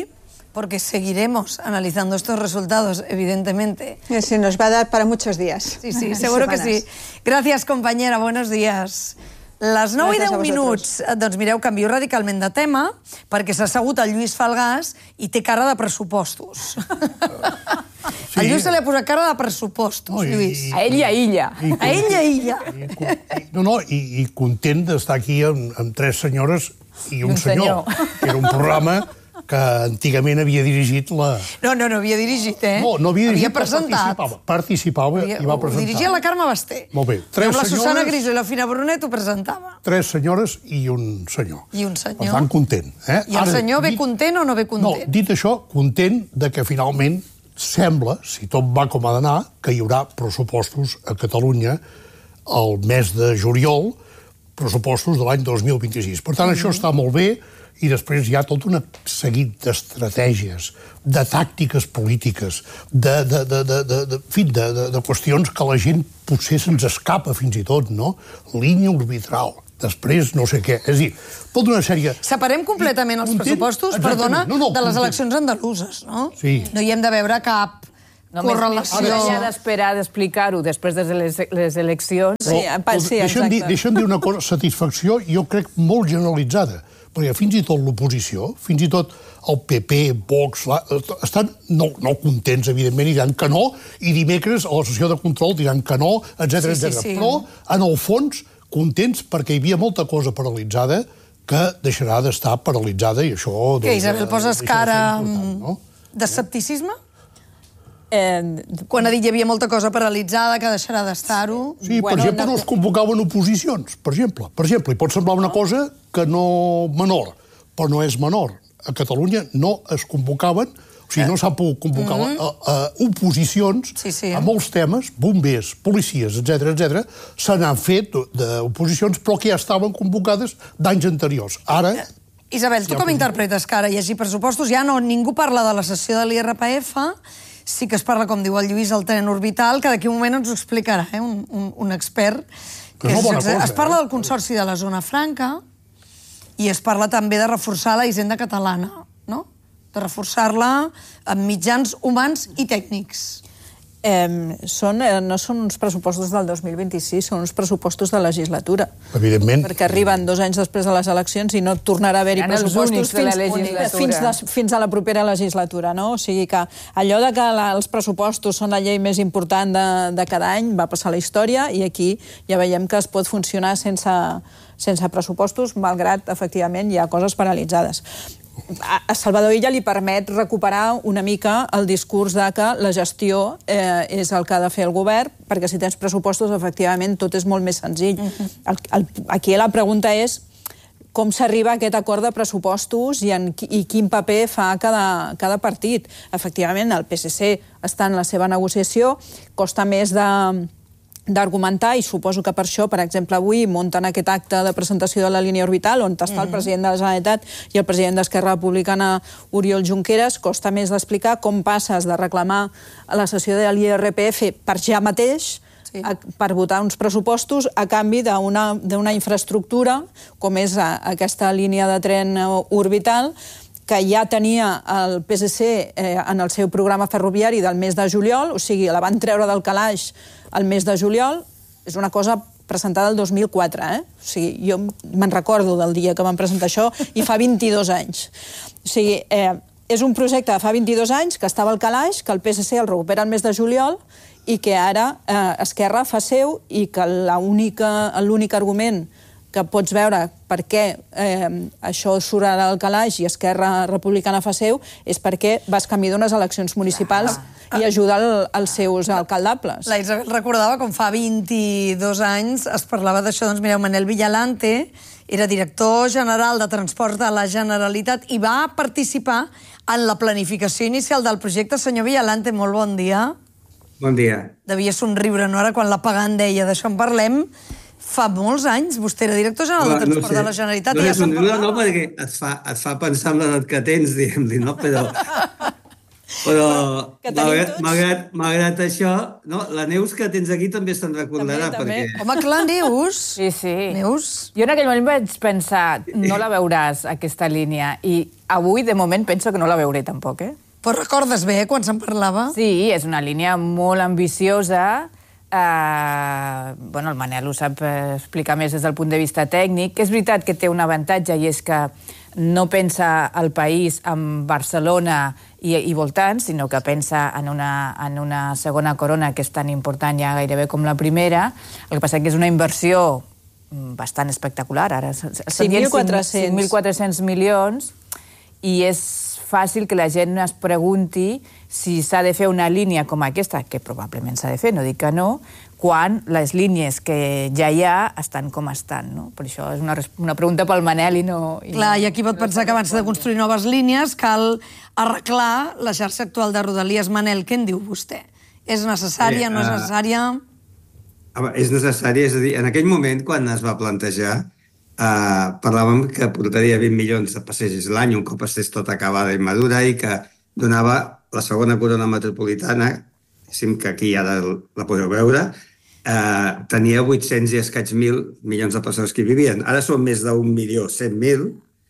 porque seguiremos analizando estos resultados, evidentemente. Sí, nos va a dar para muchos días. Sí, sí, seguro que sí. Gràcies, companyera, buenos días. Les nou i deu minuts, doncs mireu, canvio radicalment de tema, perquè s'ha assegut el Lluís Falgàs i té cara de pressupostos. Sí. El Lluís se li ha posat cara de pressupostos, no, i, Lluís. A ell i a illa. I, a ell i a illa. I, no, no, i, i content d'estar aquí amb, amb tres senyores i un, un senyor. senyor. Era un programa que antigament havia dirigit la... No, no, no havia dirigit, eh? No, no havia dirigit, havia presentat. Participava, participava havia, i va presentar. Dirigia la Carme Basté. Molt bé. Tres senyores... La Susana Griso i la Fina Brunet ho presentava. Tres senyores i un senyor. I un senyor. Per tant, content. Eh? I el Ara, senyor ve dit, content o no ve content? No, dit això, content de que finalment sembla, si tot va com ha d'anar, que hi haurà pressupostos a Catalunya el mes de juliol, pressupostos de l'any dos mil vint-i-sis. Per tant, mm-hmm. això està molt bé, i després hi ha tot un seguit d'estratègies, de tàctiques polítiques, de, de, de, de, de, de, de, de, de qüestions que la gent potser se'ns escapa fins i tot, no? Línia arbitral, després no sé què. És a dir, tota una sèrie... Separem completament els pressupostos, perdona, no, no, de les eleccions andaluses, no? Sí. No hi hem de veure cap... No, correlació. No hi ha d'esperar d'explicar-ho després de les, les eleccions. Però, sí, sí, deixa'm, dir, deixa'm dir una cosa, satisfacció, jo crec, molt generalitzada, perquè fins i tot l'oposició, fins i tot el P P, Vox, la, estan no, no contents, evidentment, i diran que no, i dimecres a la sessió de control diran que no, etcètera, sí, etcètera. Sí, sí. Però, en el fons, contents perquè hi havia molta cosa paralitzada que deixarà d'estar paralitzada, i això... Què, doncs, Isabel, poses cara no? d'escepticisme? Eh, Quan ha dit hi havia molta cosa paralitzada que deixarà d'estar-ho... Sí, per bueno, exemple, no es convocaven oposicions, per exemple. Per exemple, hi pot semblar una cosa que no menor, però no és menor. A Catalunya no es convocaven, o sigui, no s'ha pogut convocar mm-hmm. a, a oposicions sí, sí. a molts temes, bombers, policies, etcètera, etcètera, se n'han fet d'oposicions, però que ja estaven convocades d'anys anteriors. Ara... Isabel, tu com interpretes que ara hi hagi pressupostos? Ja no, ningú parla de la cessió de l'I R P F, sí que es parla, com diu el Lluís, el tren orbital, que d'aquí un moment ens ho explicarà, eh? un, un, un expert. Que és, cosa, es parla eh? del Consorci de la Zona Franca i es parla també de reforçar la hisenda catalana, no? De reforçar-la amb mitjans humans i tècnics. Eh, són, eh, no són uns pressupostos del dos mil vint-i-sis, són uns pressupostos de legislatura. Evidentment. Perquè arriben dos anys després de les eleccions i no tornarà a haver-hi pressupostos fins, fins, de, fins a la propera legislatura, no? O sigui que allò de que la, els pressupostos són la llei més important de, de cada any va passar a la història i aquí ja veiem que es pot funcionar sense, sense pressupostos, malgrat, efectivament, hi ha coses paralitzades. A Salvador Illa li permet recuperar una mica el discurs de que la gestió eh, és el que ha de fer el govern, perquè si tens pressupostos, efectivament, tot és molt més senzill. Uh-huh. el, el, aquí la pregunta és com s'arriba a aquest acord de pressupostos i, en, i quin paper fa cada, cada partit. Efectivament, el P S C està en la seva negociació, costa més de... d'argumentar, i suposo que per això, per exemple, avui munten aquest acte de presentació de la línia orbital, on està el president de la Generalitat i el president d'Esquerra Republicana, Oriol Junqueras. Costa més d'explicar com passes de reclamar la cessió de l'I R P F per ja mateix, sí. a, per votar uns pressupostos a canvi d'una infraestructura, com és a, aquesta línia de tren orbital, que ja tenia el P S C eh, en el seu programa ferroviari del mes de juliol, o sigui, la van treure del calaix el mes de juliol, és una cosa presentada el dos mil quatre, eh? O sigui, jo me'n recordo del dia que van presentar això i fa vint-i-dos anys. O sigui, eh, és un projecte de fa vint-i-dos anys que estava al calaix, que el P S C el recupera el mes de juliol i que ara eh, Esquerra fa seu i que l'únic argument que pots veure per què eh, això surt ara al calaix i Esquerra Republicana fa seu és perquè vas camí d'unes eleccions municipals i ajudar el, els seus alcaldables. La Isabel recordava com fa vint-i-dos anys es parlava d'això, doncs mireu, Manel Villalante era director general de Transport de la Generalitat i va participar en la planificació inicial del projecte. Senyor Villalante, molt bon dia. Bon dia. Devia somriure, no? Ara quan la Pagant deia d'això en parlem. Fa molts anys, vostè era director general de Transport no sé, de la Generalitat. No, i ja se'n no, no, perquè et fa, et fa pensar en l'edat que tens, diguem-li, no? Però, Però, malgrat, malgrat, malgrat això, no, la Neus que tens aquí també se'n recordarà. També, perquè... també. Home, clar, Neus. Sí, sí. Neus. Jo en aquell moment vaig pensar, no la veuràs, aquesta línia, i avui, de moment, penso que no la veuré tampoc, eh? Però recordes bé quan se'n parlava? Sí, és una línia molt ambiciosa. Uh, bueno, el Manel ho sap explicar més des del punt de vista tècnic. És veritat que té un avantatge i és que no pensa el país en Barcelona i, i voltants, sinó que pensa en una, en una segona corona que és tan important ja gairebé com la primera. El que passa que és una inversió bastant espectacular. Ara cinc mil quatre-cents milions i és fàcil que la gent es pregunti si s'ha de fer una línia com aquesta, que probablement s'ha de fer, no dic que no, quan les línies que ja hi ha estan com estan, no? Per això és una, una pregunta pel Manel i no... I Clar, i aquí pot pensar que abans de construir noves línies cal arreglar la xarxa actual de Rodalies. Manel, què en diu vostè? És necessària, no és necessària? És necessària, és a dir, en aquell moment, quan es va plantejar, Uh, parlàvem que portaria vint milions de passatgers l'any, un cop estés tot acabada i madura, i que donava la segona corona metropolitana, que aquí ara la podeu veure, uh, tenia vuit-cents i escaig mil milions de persones que hi vivien. Ara són més d'un milió cent mil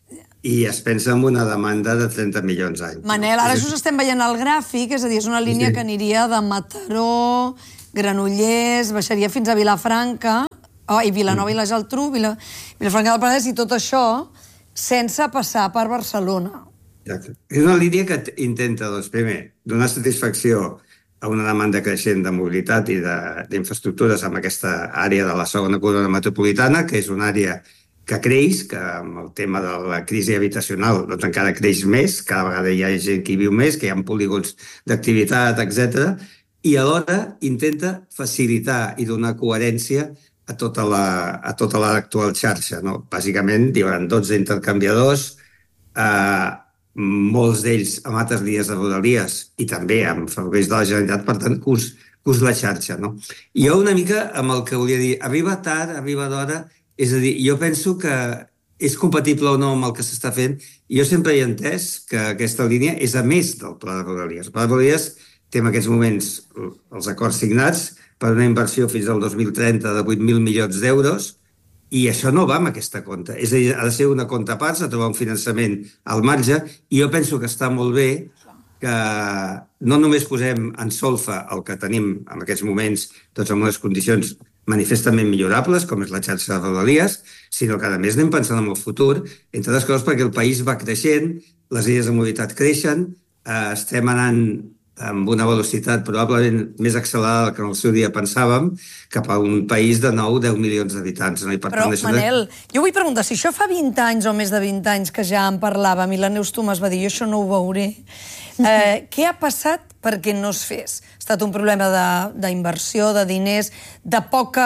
i es pensa en una demanda de trenta milions any. Manel, ara just estem veient el gràfic, és a dir, és una línia sí. que aniria de Mataró, Granollers, baixaria fins a Vilafranca, oh, i Vilanova i la Geltrú, Vila... Vilafranca del Penedès, i tot això sense passar per Barcelona. Exacte. És una línia que intenta, doncs, primer, donar satisfacció a una demanda creixent de mobilitat i d'infraestructures en aquesta àrea de la segona corona metropolitana, que és una àrea que creix, que amb el tema de la crisi habitacional doncs encara creix més, cada vegada hi ha gent que hi viu més, que hi ha polígons d'activitat, etcètera, i alhora intenta facilitar i donar coherència a tota la, a tota l'actual xarxa, no? Bàsicament, hi haurà dotze intercanviadors, eh, molts d'ells amb altres línies de Rodalies i també amb ferrocarrils de la Generalitat, per tant, que us, que us la xarxa, no? I jo una mica amb el que volia dir, arriba tard, arriba d'hora, és a dir, jo penso que és compatible o no amb el que s'està fent, i jo sempre he entès que aquesta línia és a més del pla de Rodalies. El pla de Rodalies té en aquests moments els acords signats per una inversió fins al dos mil trenta de vuit mil milions d'euros, i això no va amb aquesta compta. És a dir, ha de ser una compta a part, s'ha de trobar un finançament al marge, i jo penso que està molt bé que no només posem en solfa el que tenim en aquests moments, tots en unes condicions manifestament millorables, com és la xarxa de Rodalies, sinó que, a més, anem pensant en el futur, entre altres coses perquè el país va creixent, les línies de mobilitat creixen, eh, estem anant amb una velocitat probablement més accelerada que en el seu dia pensàvem, cap a un país de nou deu milions d'habitants. No? I per Però, tant, això Manel, de... jo vull preguntar, si això fa vint anys o més de vint anys que ja en parlàvem i la Neus Tomàs va dir jo això no ho veuré, eh, què ha passat perquè no es fes? Ha estat un problema d'inversió, de, de diners, de, poca,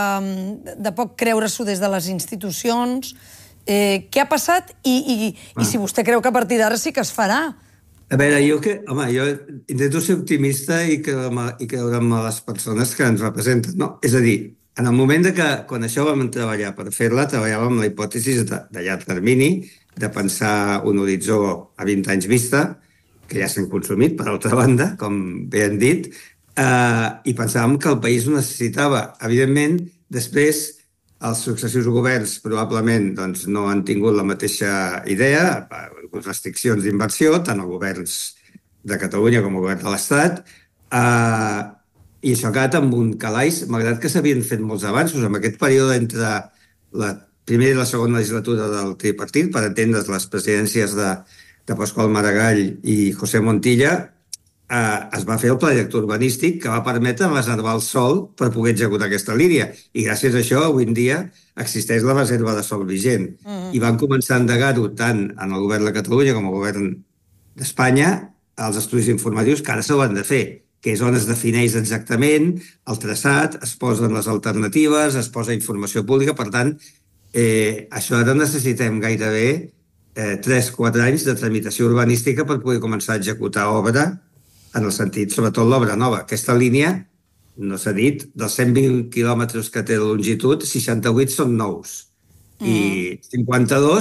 de poc creure-s'ho des de les institucions? Eh, què ha passat i, i, ah. i si vostè creu que a partir d'ara sí que es farà? A veure, jo, que, home, jo intento ser optimista i creure, i creure en les persones que ens representen. No? És a dir, en el moment de que, quan això vam treballar per fer-la, treballàvem amb la hipòtesi de, de llarg termini, de pensar un horitzó a vint anys vista, que ja s'han consumit, per altra banda, com bé han dit, eh, i pensàvem que el país ho necessitava. Evidentment, després, els successius governs probablement doncs, no han tingut la mateixa idea, restriccions d'inversió, tant els governs de Catalunya com el govern de l'Estat, eh, i això ha quedat amb un calaix, malgrat que s'havien fet molts avanços. En aquest període entre la primera i la segona legislatura del tripartit, per entendre's les presidències de, de Pasqual Maragall i José Montilla, eh, es va fer el pla director urbanístic que va permetre reservar el sòl per poder executar aquesta línia. I gràcies a això, avui en dia, existeix la reserva de sòl vigent. Mm-hmm. I van començar a endegar-ho tant en el govern de Catalunya com el govern d'Espanya els estudis informatius que ara s'ho han de fer, que és on es defineix exactament el traçat, es posen les alternatives, es posa informació pública. Per tant, eh, això ara necessitem gairebé eh, tres o quatre anys de tramitació urbanística per poder començar a executar obra, en el sentit, sobretot l'obra nova. Aquesta línia, no s'ha dit, dels cent vint quilòmetres que té de longitud, seixanta-vuit són nous. Mm. I cinquanta-dos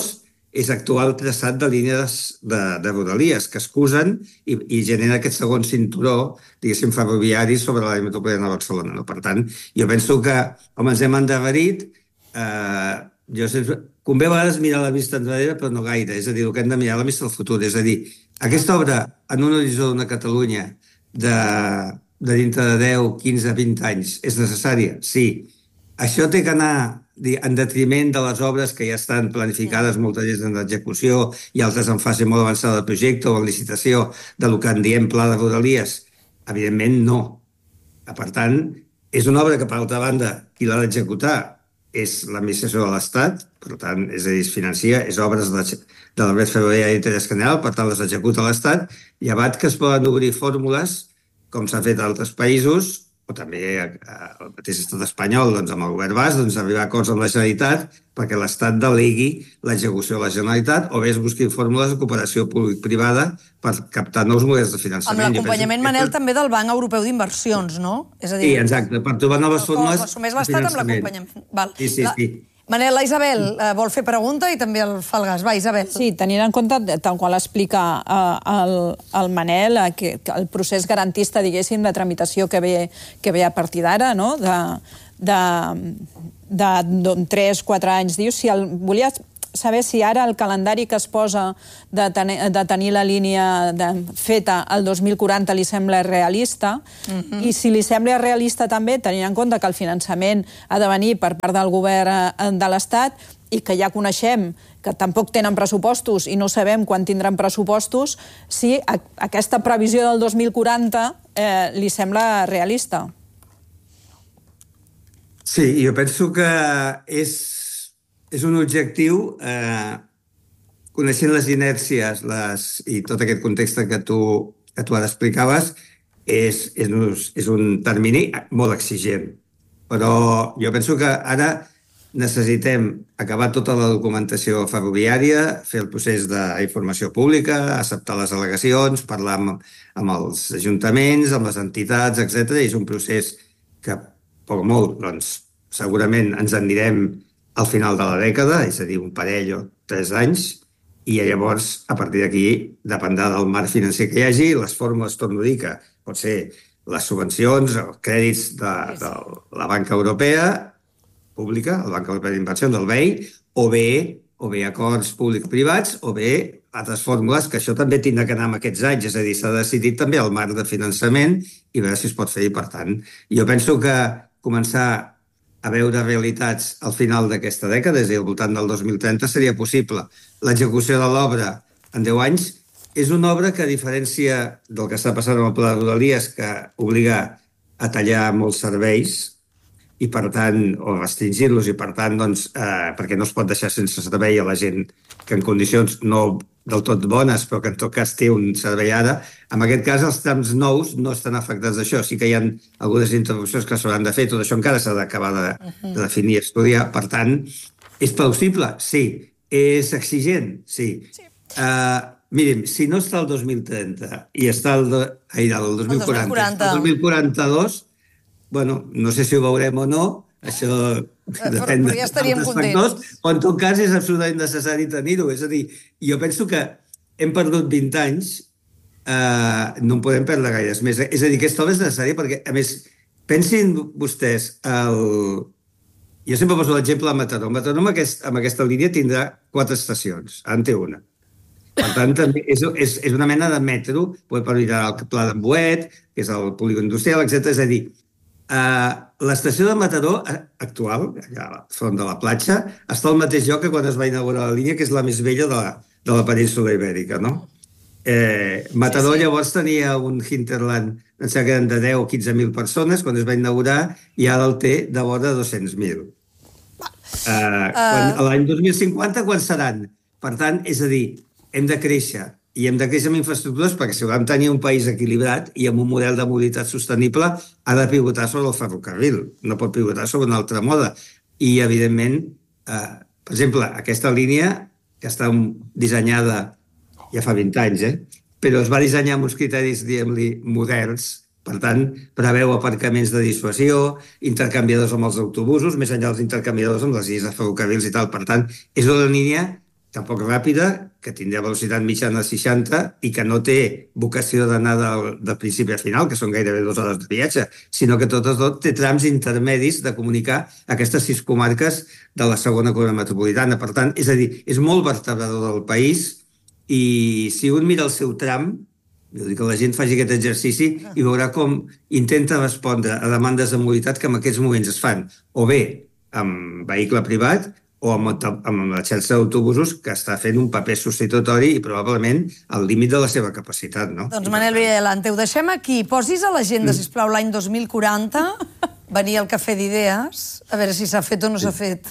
és actuar el traçat de línies de, de rodalies que es cusen i, i genera aquest segon cinturó, diguéssim, ferroviari sobre l'àrea metropolitana de Barcelona. No? Per tant, jo penso que, home, ens hem endarrerit, eh, jo sempre... Convé a vegades mirar la vista enrere, però no gaire, és a dir, el que hem de mirar la vista al futur, és a dir, aquesta obra en un horitzó d'una Catalunya de, de dintre de deu, quinze, vint anys és necessària? Sí. Això té que anar en detriment de les obres que ja estan planificades, moltes d'elles en execució i altres en fase molt avançada del projecte o en licitació del que en diem pla de rodalies? Evidentment, no. Per tant, és una obra que, per altra banda, qui l'ha d'executar és l'administració de l'Estat, per tant, és a dir, es financia, és obres de, de la red ferroviària d'interès general, per tant, les executa l'Estat, llevat que es poden obrir fórmules, com s'ha fet a altres països, o també el mateix estat espanyol, doncs, amb el govern basc, doncs, arribar a acords amb la Generalitat perquè l'Estat delegui l'execució de la Generalitat o bé es busquin fórmules de cooperació públic-privada per captar nous models de finançament. Amb l'acompanyament, Manel, també del Banc Europeu d'Inversions, no? És a dir, sí, exacte, per trobar noves fórmules de finançament. Com ho assumeix l'Estat amb l'acompanyament. Val. Sí, sí, sí. Manel, la Isabel eh, vol fer pregunta i també el fa el gas. Va, Isabel. Sí, tenint en compte, tal qual explica eh, el, el Manel, eh, que, que el procés garantista, diguéssim, de tramitació que ve, que ve a partir d'ara, no? de, de, de, de tres, quatre anys, dius, si el, volia saber si ara el calendari que es posa de, ten de tenir la línia de, feta el dos mil quaranta li sembla realista, uh-huh. i si li sembla realista també, tenint en compte que el finançament ha de venir per part del govern de l'Estat i que ja coneixem que tampoc tenen pressupostos i no sabem quan tindran pressupostos, si a aquesta previsió del dos mil quaranta eh, li sembla realista. Sí, jo penso que és És un objectiu, eh, coneixent les inèrcies les, i tot aquest context que tu, que tu ara explicaves, és, és, un, és un termini molt exigent. Però jo penso que ara necessitem acabar tota la documentació ferroviària, fer el procés d'informació pública, acceptar les al·legacions, parlar amb, amb els ajuntaments, amb les entitats, etcètera. És un procés que, poc o molt, doncs, segurament ens en anirem al final de la dècada, és a dir, un parell o tres anys, i llavors, a partir d'aquí, dependrà del marc financer que hi hagi, les fórmules, torno a dir, que pot ser les subvencions, els crèdits de, de la banca europea, pública, la banca europea d'inversió, del B E I, o bé, o bé acords públic-privats, o bé altres fórmules, que això també tindrà que anar amb aquests anys, és a dir, s'ha decidit també el marc de finançament i veure si es pot fer, i per tant, jo penso que començar a veure realitats al final d'aquesta dècada, és a dir, al voltant del dos mil trenta, seria possible. L'execució de l'obra en deu anys és una obra que, a diferència del que està passant amb el pla de Rodalies, que obliga a tallar molts serveis i, per tant, o restringir-los, i, per tant, doncs, eh, perquè no es pot deixar sense servei a la gent que en condicions no del tot bones, però que en tot cas té un servei ara. En aquest cas, els trams nous no estan afectats d'això. Sí que hi ha algunes interrupcions que s'hauran de fer. Tot això encara s'ha d'acabar de, de definir i estudiar. Per tant, és plausible? Sí. És exigent? Sí. sí. Uh, mirin, si no està el dos mil trenta i està el, de, ai, el dos mil quaranta, el dos mil quaranta. El dos mil quaranta-dos, bueno, no sé si ho veurem o no, això depèn però ja estaríem contents. Però en tot cas és absolutament necessari tenir-ho. És a dir, jo penso que hem perdut vint anys, eh, no en podem perdre gaires més. És a dir, aquesta obra és necessària perquè, a més, pensin vostès, el... jo sempre poso l'exemple de Mataró. Mataró amb, aquest, amb aquesta línia tindrà quatre estacions, en té una. Per tant, també és, és, és una mena de metro, per mirar el pla d'en Boet, que és el polígon industrial, etcètera. És a dir, Uh, l'estació de Mataró actual, allà al front de la platja, està al mateix lloc que quan es va inaugurar la línia, que és la més vella de la, de la península ibèrica, no? Eh, Mataró sí, sí. Llavors tenia un hinterland, em sembla que eren de deu o quinze mil persones, quan es va inaugurar, i ara el té de vora dos-cents mil. Uh, uh... L'any dos mil cinquanta, quan seran? Per tant, és a dir, hem de créixer, i hem de créixer amb infraestructures perquè si volem tenir un país equilibrat i amb un model de mobilitat sostenible ha de pivotar sobre el ferrocarril, no pot pivotar sobre una altra moda. I, evidentment, eh, per exemple, aquesta línia, que està dissenyada ja fa vint anys, eh? Però es va dissenyar amb uns criteris, diguem-li, moderns, per tant, preveu aparcaments de dissuasió, intercanviadors amb els autobusos, més enllà dels intercanviadors amb les línies de ferrocarrils i tal. Per tant, és una línia tampoc ràpida, que tindrà velocitat mitjana seixanta i que no té vocació d'anar del, del principi a final, que són gairebé dues hores de viatge, sinó que tot, tot té trams intermedis de comunicar aquestes sis comarques de la segona corona metropolitana. Per tant, és a dir, és molt vertebrador del país i si un mira el seu tram, vull dir que la gent faci aquest exercici i veurà com intenta respondre a demandes de mobilitat que en aquests moments es fan o bé amb vehicle privat o amb, amb la xarxa d'autobusos que està fent un paper substitutori i probablement al límit de la seva capacitat, no? Doncs Manel Villalante, ho deixem aquí. Posis a l'agenda, sisplau, l'any dos mil quaranta, venir al Cafè d'Idees, a veure si s'ha fet o no s'ha fet.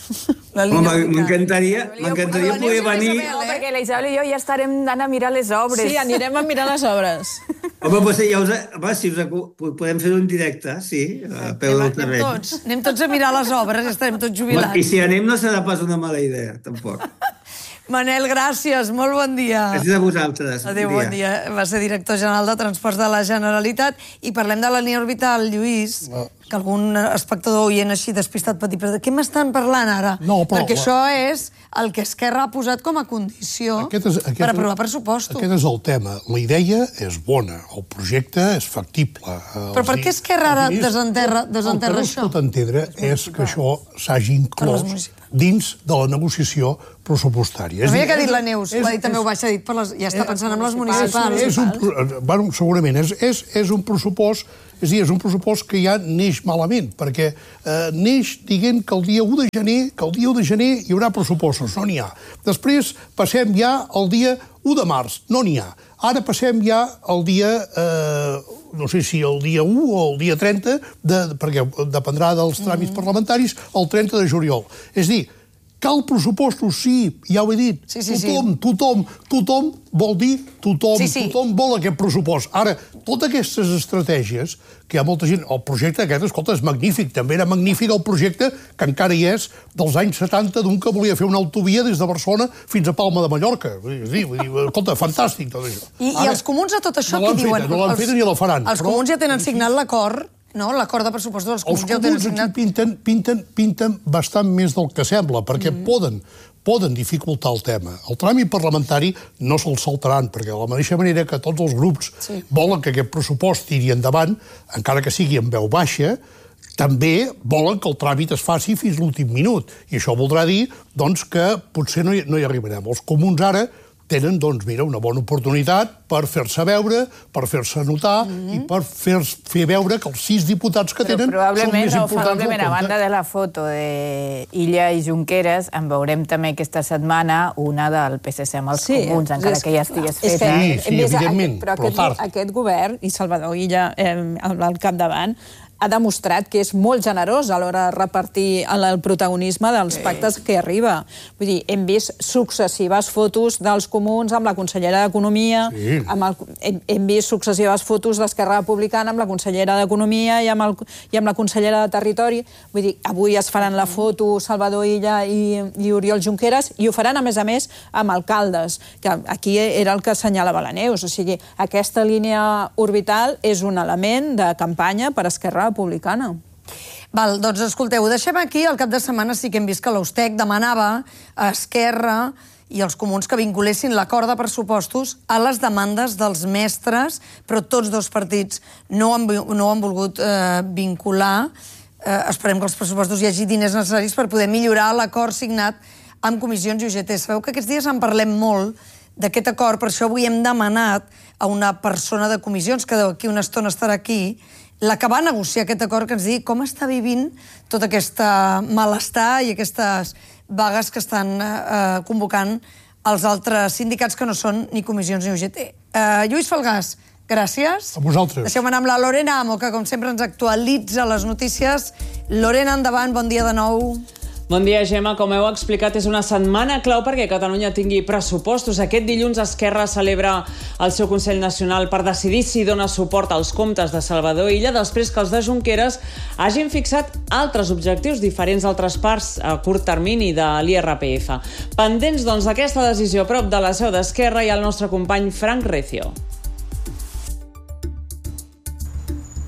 M'encantaria m'encantaria poder venir... No, perquè la Isabel i jo ja estarem anant a mirar les obres. Sí, anirem a mirar les obres. Home, doncs ja us, home, si us, podem fer un directe, sí, a peu del terreny. Anem tots, anem tots a mirar les obres, estarem tots jubilats. I si anem no serà pas una mala idea, tampoc. Manel, gràcies, molt bon dia. Gràcies a vosaltres. Adéu, bon dia. Va ser director general de Transports de la Generalitat i parlem de la línia orbital, Lluís, que algun espectador oient així despistat pot dir, però de què m'estan parlant ara? No, però... Perquè això és el que Esquerra ha posat com a condició aquest és, aquest, per aprovar pressupostos. Aquest és el tema. La idea és bona, el projecte és factible. Però per què Esquerra ara desenterra, desenterra això? El que no es pot entendre és que això s'hagi inclòs dins de la negociació pressupostària. Però mira que ha dit la Neus, ho ha dit també ho baixa, ha dit, ja està pensant en les municipals. És un, bueno, segurament, és, és, és un pressupost, és a dir, és un pressupost que ja neix malament, perquè eh, neix dient que el dia u de gener, que el dia u de gener hi haurà pressupostos, no n'hi ha. Després passem ja al dia u de març, no n'hi ha. Ara passem ja al dia, eh, no sé si el dia u o el dia trenta, de, perquè dependrà dels tràmits parlamentaris, el trenta de juliol. És a dir, cal pressupostos, sí, ja ho he dit. Sí, sí, tothom, sí. tothom, tothom vol dir tothom, sí, sí. tothom vol aquest pressupost. Ara, totes aquestes estratègies, que hi ha molta gent... El projecte aquest, escolta, és magnífic. També era magnífic el projecte, que encara hi és, dels anys setanta, d'un que volia fer una autovia des de Barcelona fins a Palma de Mallorca. Vull dir, vull dir escolta, fantàstic tot això. I, Ara, i els comuns a tot això no què diuen? No l'han feta ni la faran. Els però... comuns ja tenen signat l'acord, no? L'acord de pressupostos dels comuns, els ja ho tenen comuns signat. aquí pinten, pinten, pinten bastant més del que sembla, perquè mm. poden, poden dificultar el tema. El tràmit parlamentari no se'l saltaran, perquè de la mateixa manera que tots els grups sí. volen que aquest pressupost tiri endavant, encara que sigui en veu baixa, també volen que el tràmit es faci fins l'últim minut. I això voldrà dir doncs, que potser no hi, no hi arribarem. Els comuns ara tenen, doncs, mira, una bona oportunitat per fer-se veure, per fer-se notar mm-hmm. i per fer, fer veure que els sis diputats que Però tenen són més no, importants del compte. A banda de la foto d'Illa i Junqueras, en veurem també aquesta setmana una del P S C amb els sí, comuns, encara és, que ja estigués feta. Sí, sí, evidentment, però, però aquest, tard. Aquest govern, i Salvador Illa eh, al capdavant, ha demostrat que és molt generós a l'hora de repartir el protagonisme dels pactes que arriba. Vull dir, hem vist successives fotos dels comuns amb la consellera d'Economia, sí. amb el, hem, hem vist successives fotos d'Esquerra Republicana amb la consellera d'Economia i amb, el, i amb la consellera de Territori. Vull dir, avui es faran la foto Salvador Illa i, i Oriol Junqueras i ho faran, a més a més, amb alcaldes, que aquí era el que assenyalava la Neus. O sigui, aquesta línia orbital és un element de campanya per Esquerra Republicana. Val, doncs escolteu, ho deixem aquí. El cap de setmana sí que hem vist que l'Eustec demanava a Esquerra i els comuns que vinculessin l'acord de pressupostos a les demandes dels mestres, però tots dos partits no han, no han volgut eh, vincular. Eh, esperem que els pressupostos hi hagi diners necessaris per poder millorar l'acord signat amb comissions i U G T. Sabeu que aquests dies en parlem molt d'aquest acord, per això avui hem demanat a una persona de comissions, que d'aquí una estona estarà aquí, la que va negociar aquest acord, que ens digui com està vivint tot aquest malestar i aquestes vagues que estan eh, convocant els altres sindicats que no són ni comissions ni U G T. Eh, Lluís Falgàs, gràcies. A vosaltres. Deixeu-me anar amb la Lorena Amo, que com sempre ens actualitza les notícies. Lorena, endavant, bon dia de nou. Bon dia, Gemma. Com heu explicat, és una setmana clau perquè Catalunya tingui pressupostos. Aquest dilluns Esquerra celebra el seu Consell Nacional per decidir si dona suport als comptes de Salvador Illa després que els de Junqueras hagin fixat altres objectius diferents d'altres parts a curt termini de l'I R P F. Pendents, doncs, d'aquesta decisió a prop de la seu d'Esquerra hi ha el nostre company Frank Recio.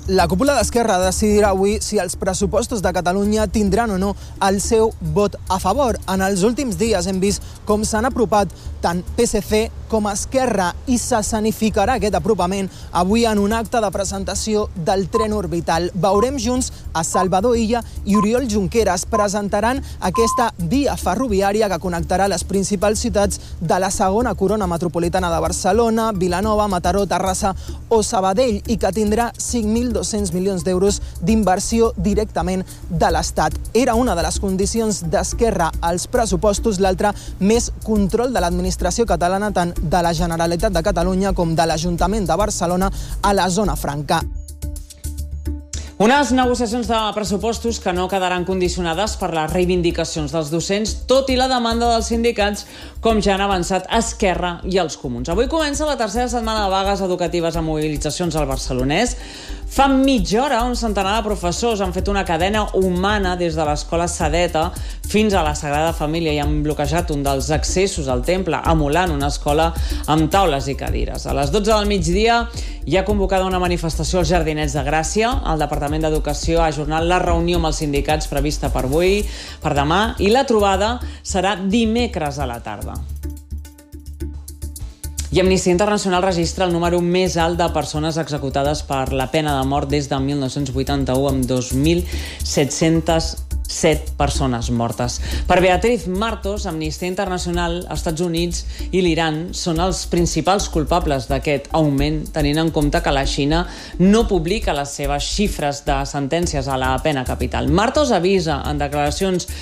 La cúpula d'Esquerra decidirà avui si els pressupostos de Catalunya tindran o no el seu vot a favor. En els últims dies hem vist com s'han apropat tant P S C com Esquerra i s'escenificarà aquest apropament avui en un acte de presentació del tren orbital. Veurem junts a Salvador Illa i Oriol Junqueras. Presentaran aquesta via ferroviària que connectarà les principals ciutats de la segona corona metropolitana de Barcelona, Vilanova, Mataró, Terrassa o Sabadell i que tindrà cinc mil dos-cents milions d'euros d'inversió directament de l'Estat. Era una de les condicions d'Esquerra als pressupostos, l'altra més control de l'administració catalana tant de la Generalitat de Catalunya com de l'Ajuntament de Barcelona a la zona franca. Unes negociacions de pressupostos que no quedaran condicionades per les reivindicacions dels docents, tot i la demanda dels sindicats, com ja han avançat Esquerra i els Comuns. Avui comença la tercera setmana de vagues educatives amb mobilitzacions al Barcelonès. Fa mitja hora un centenar de professors han fet una cadena humana des de l'escola Sadeta fins a la Sagrada Família i han bloquejat un dels accessos al temple, emulant una escola amb taules i cadires. A les dotze del migdia hi ha convocada una manifestació als Jardinets de Gràcia. El Departament d'Educació ha ajornat la reunió amb els sindicats prevista per avui, per demà, i la trobada serà dimecres a la tarda. I Amnistia Internacional registra el número més alt de persones executades per la pena de mort des de mil nou-cents vuitanta-u, amb dos mil set-cents set persones mortes. Per Beatriz Martos, Amnistia Internacional, els Estats Units i l'Iran són els principals culpables d'aquest augment, tenint en compte que la Xina no publica les seves xifres de sentències a la pena capital. Martos avisa en declaracions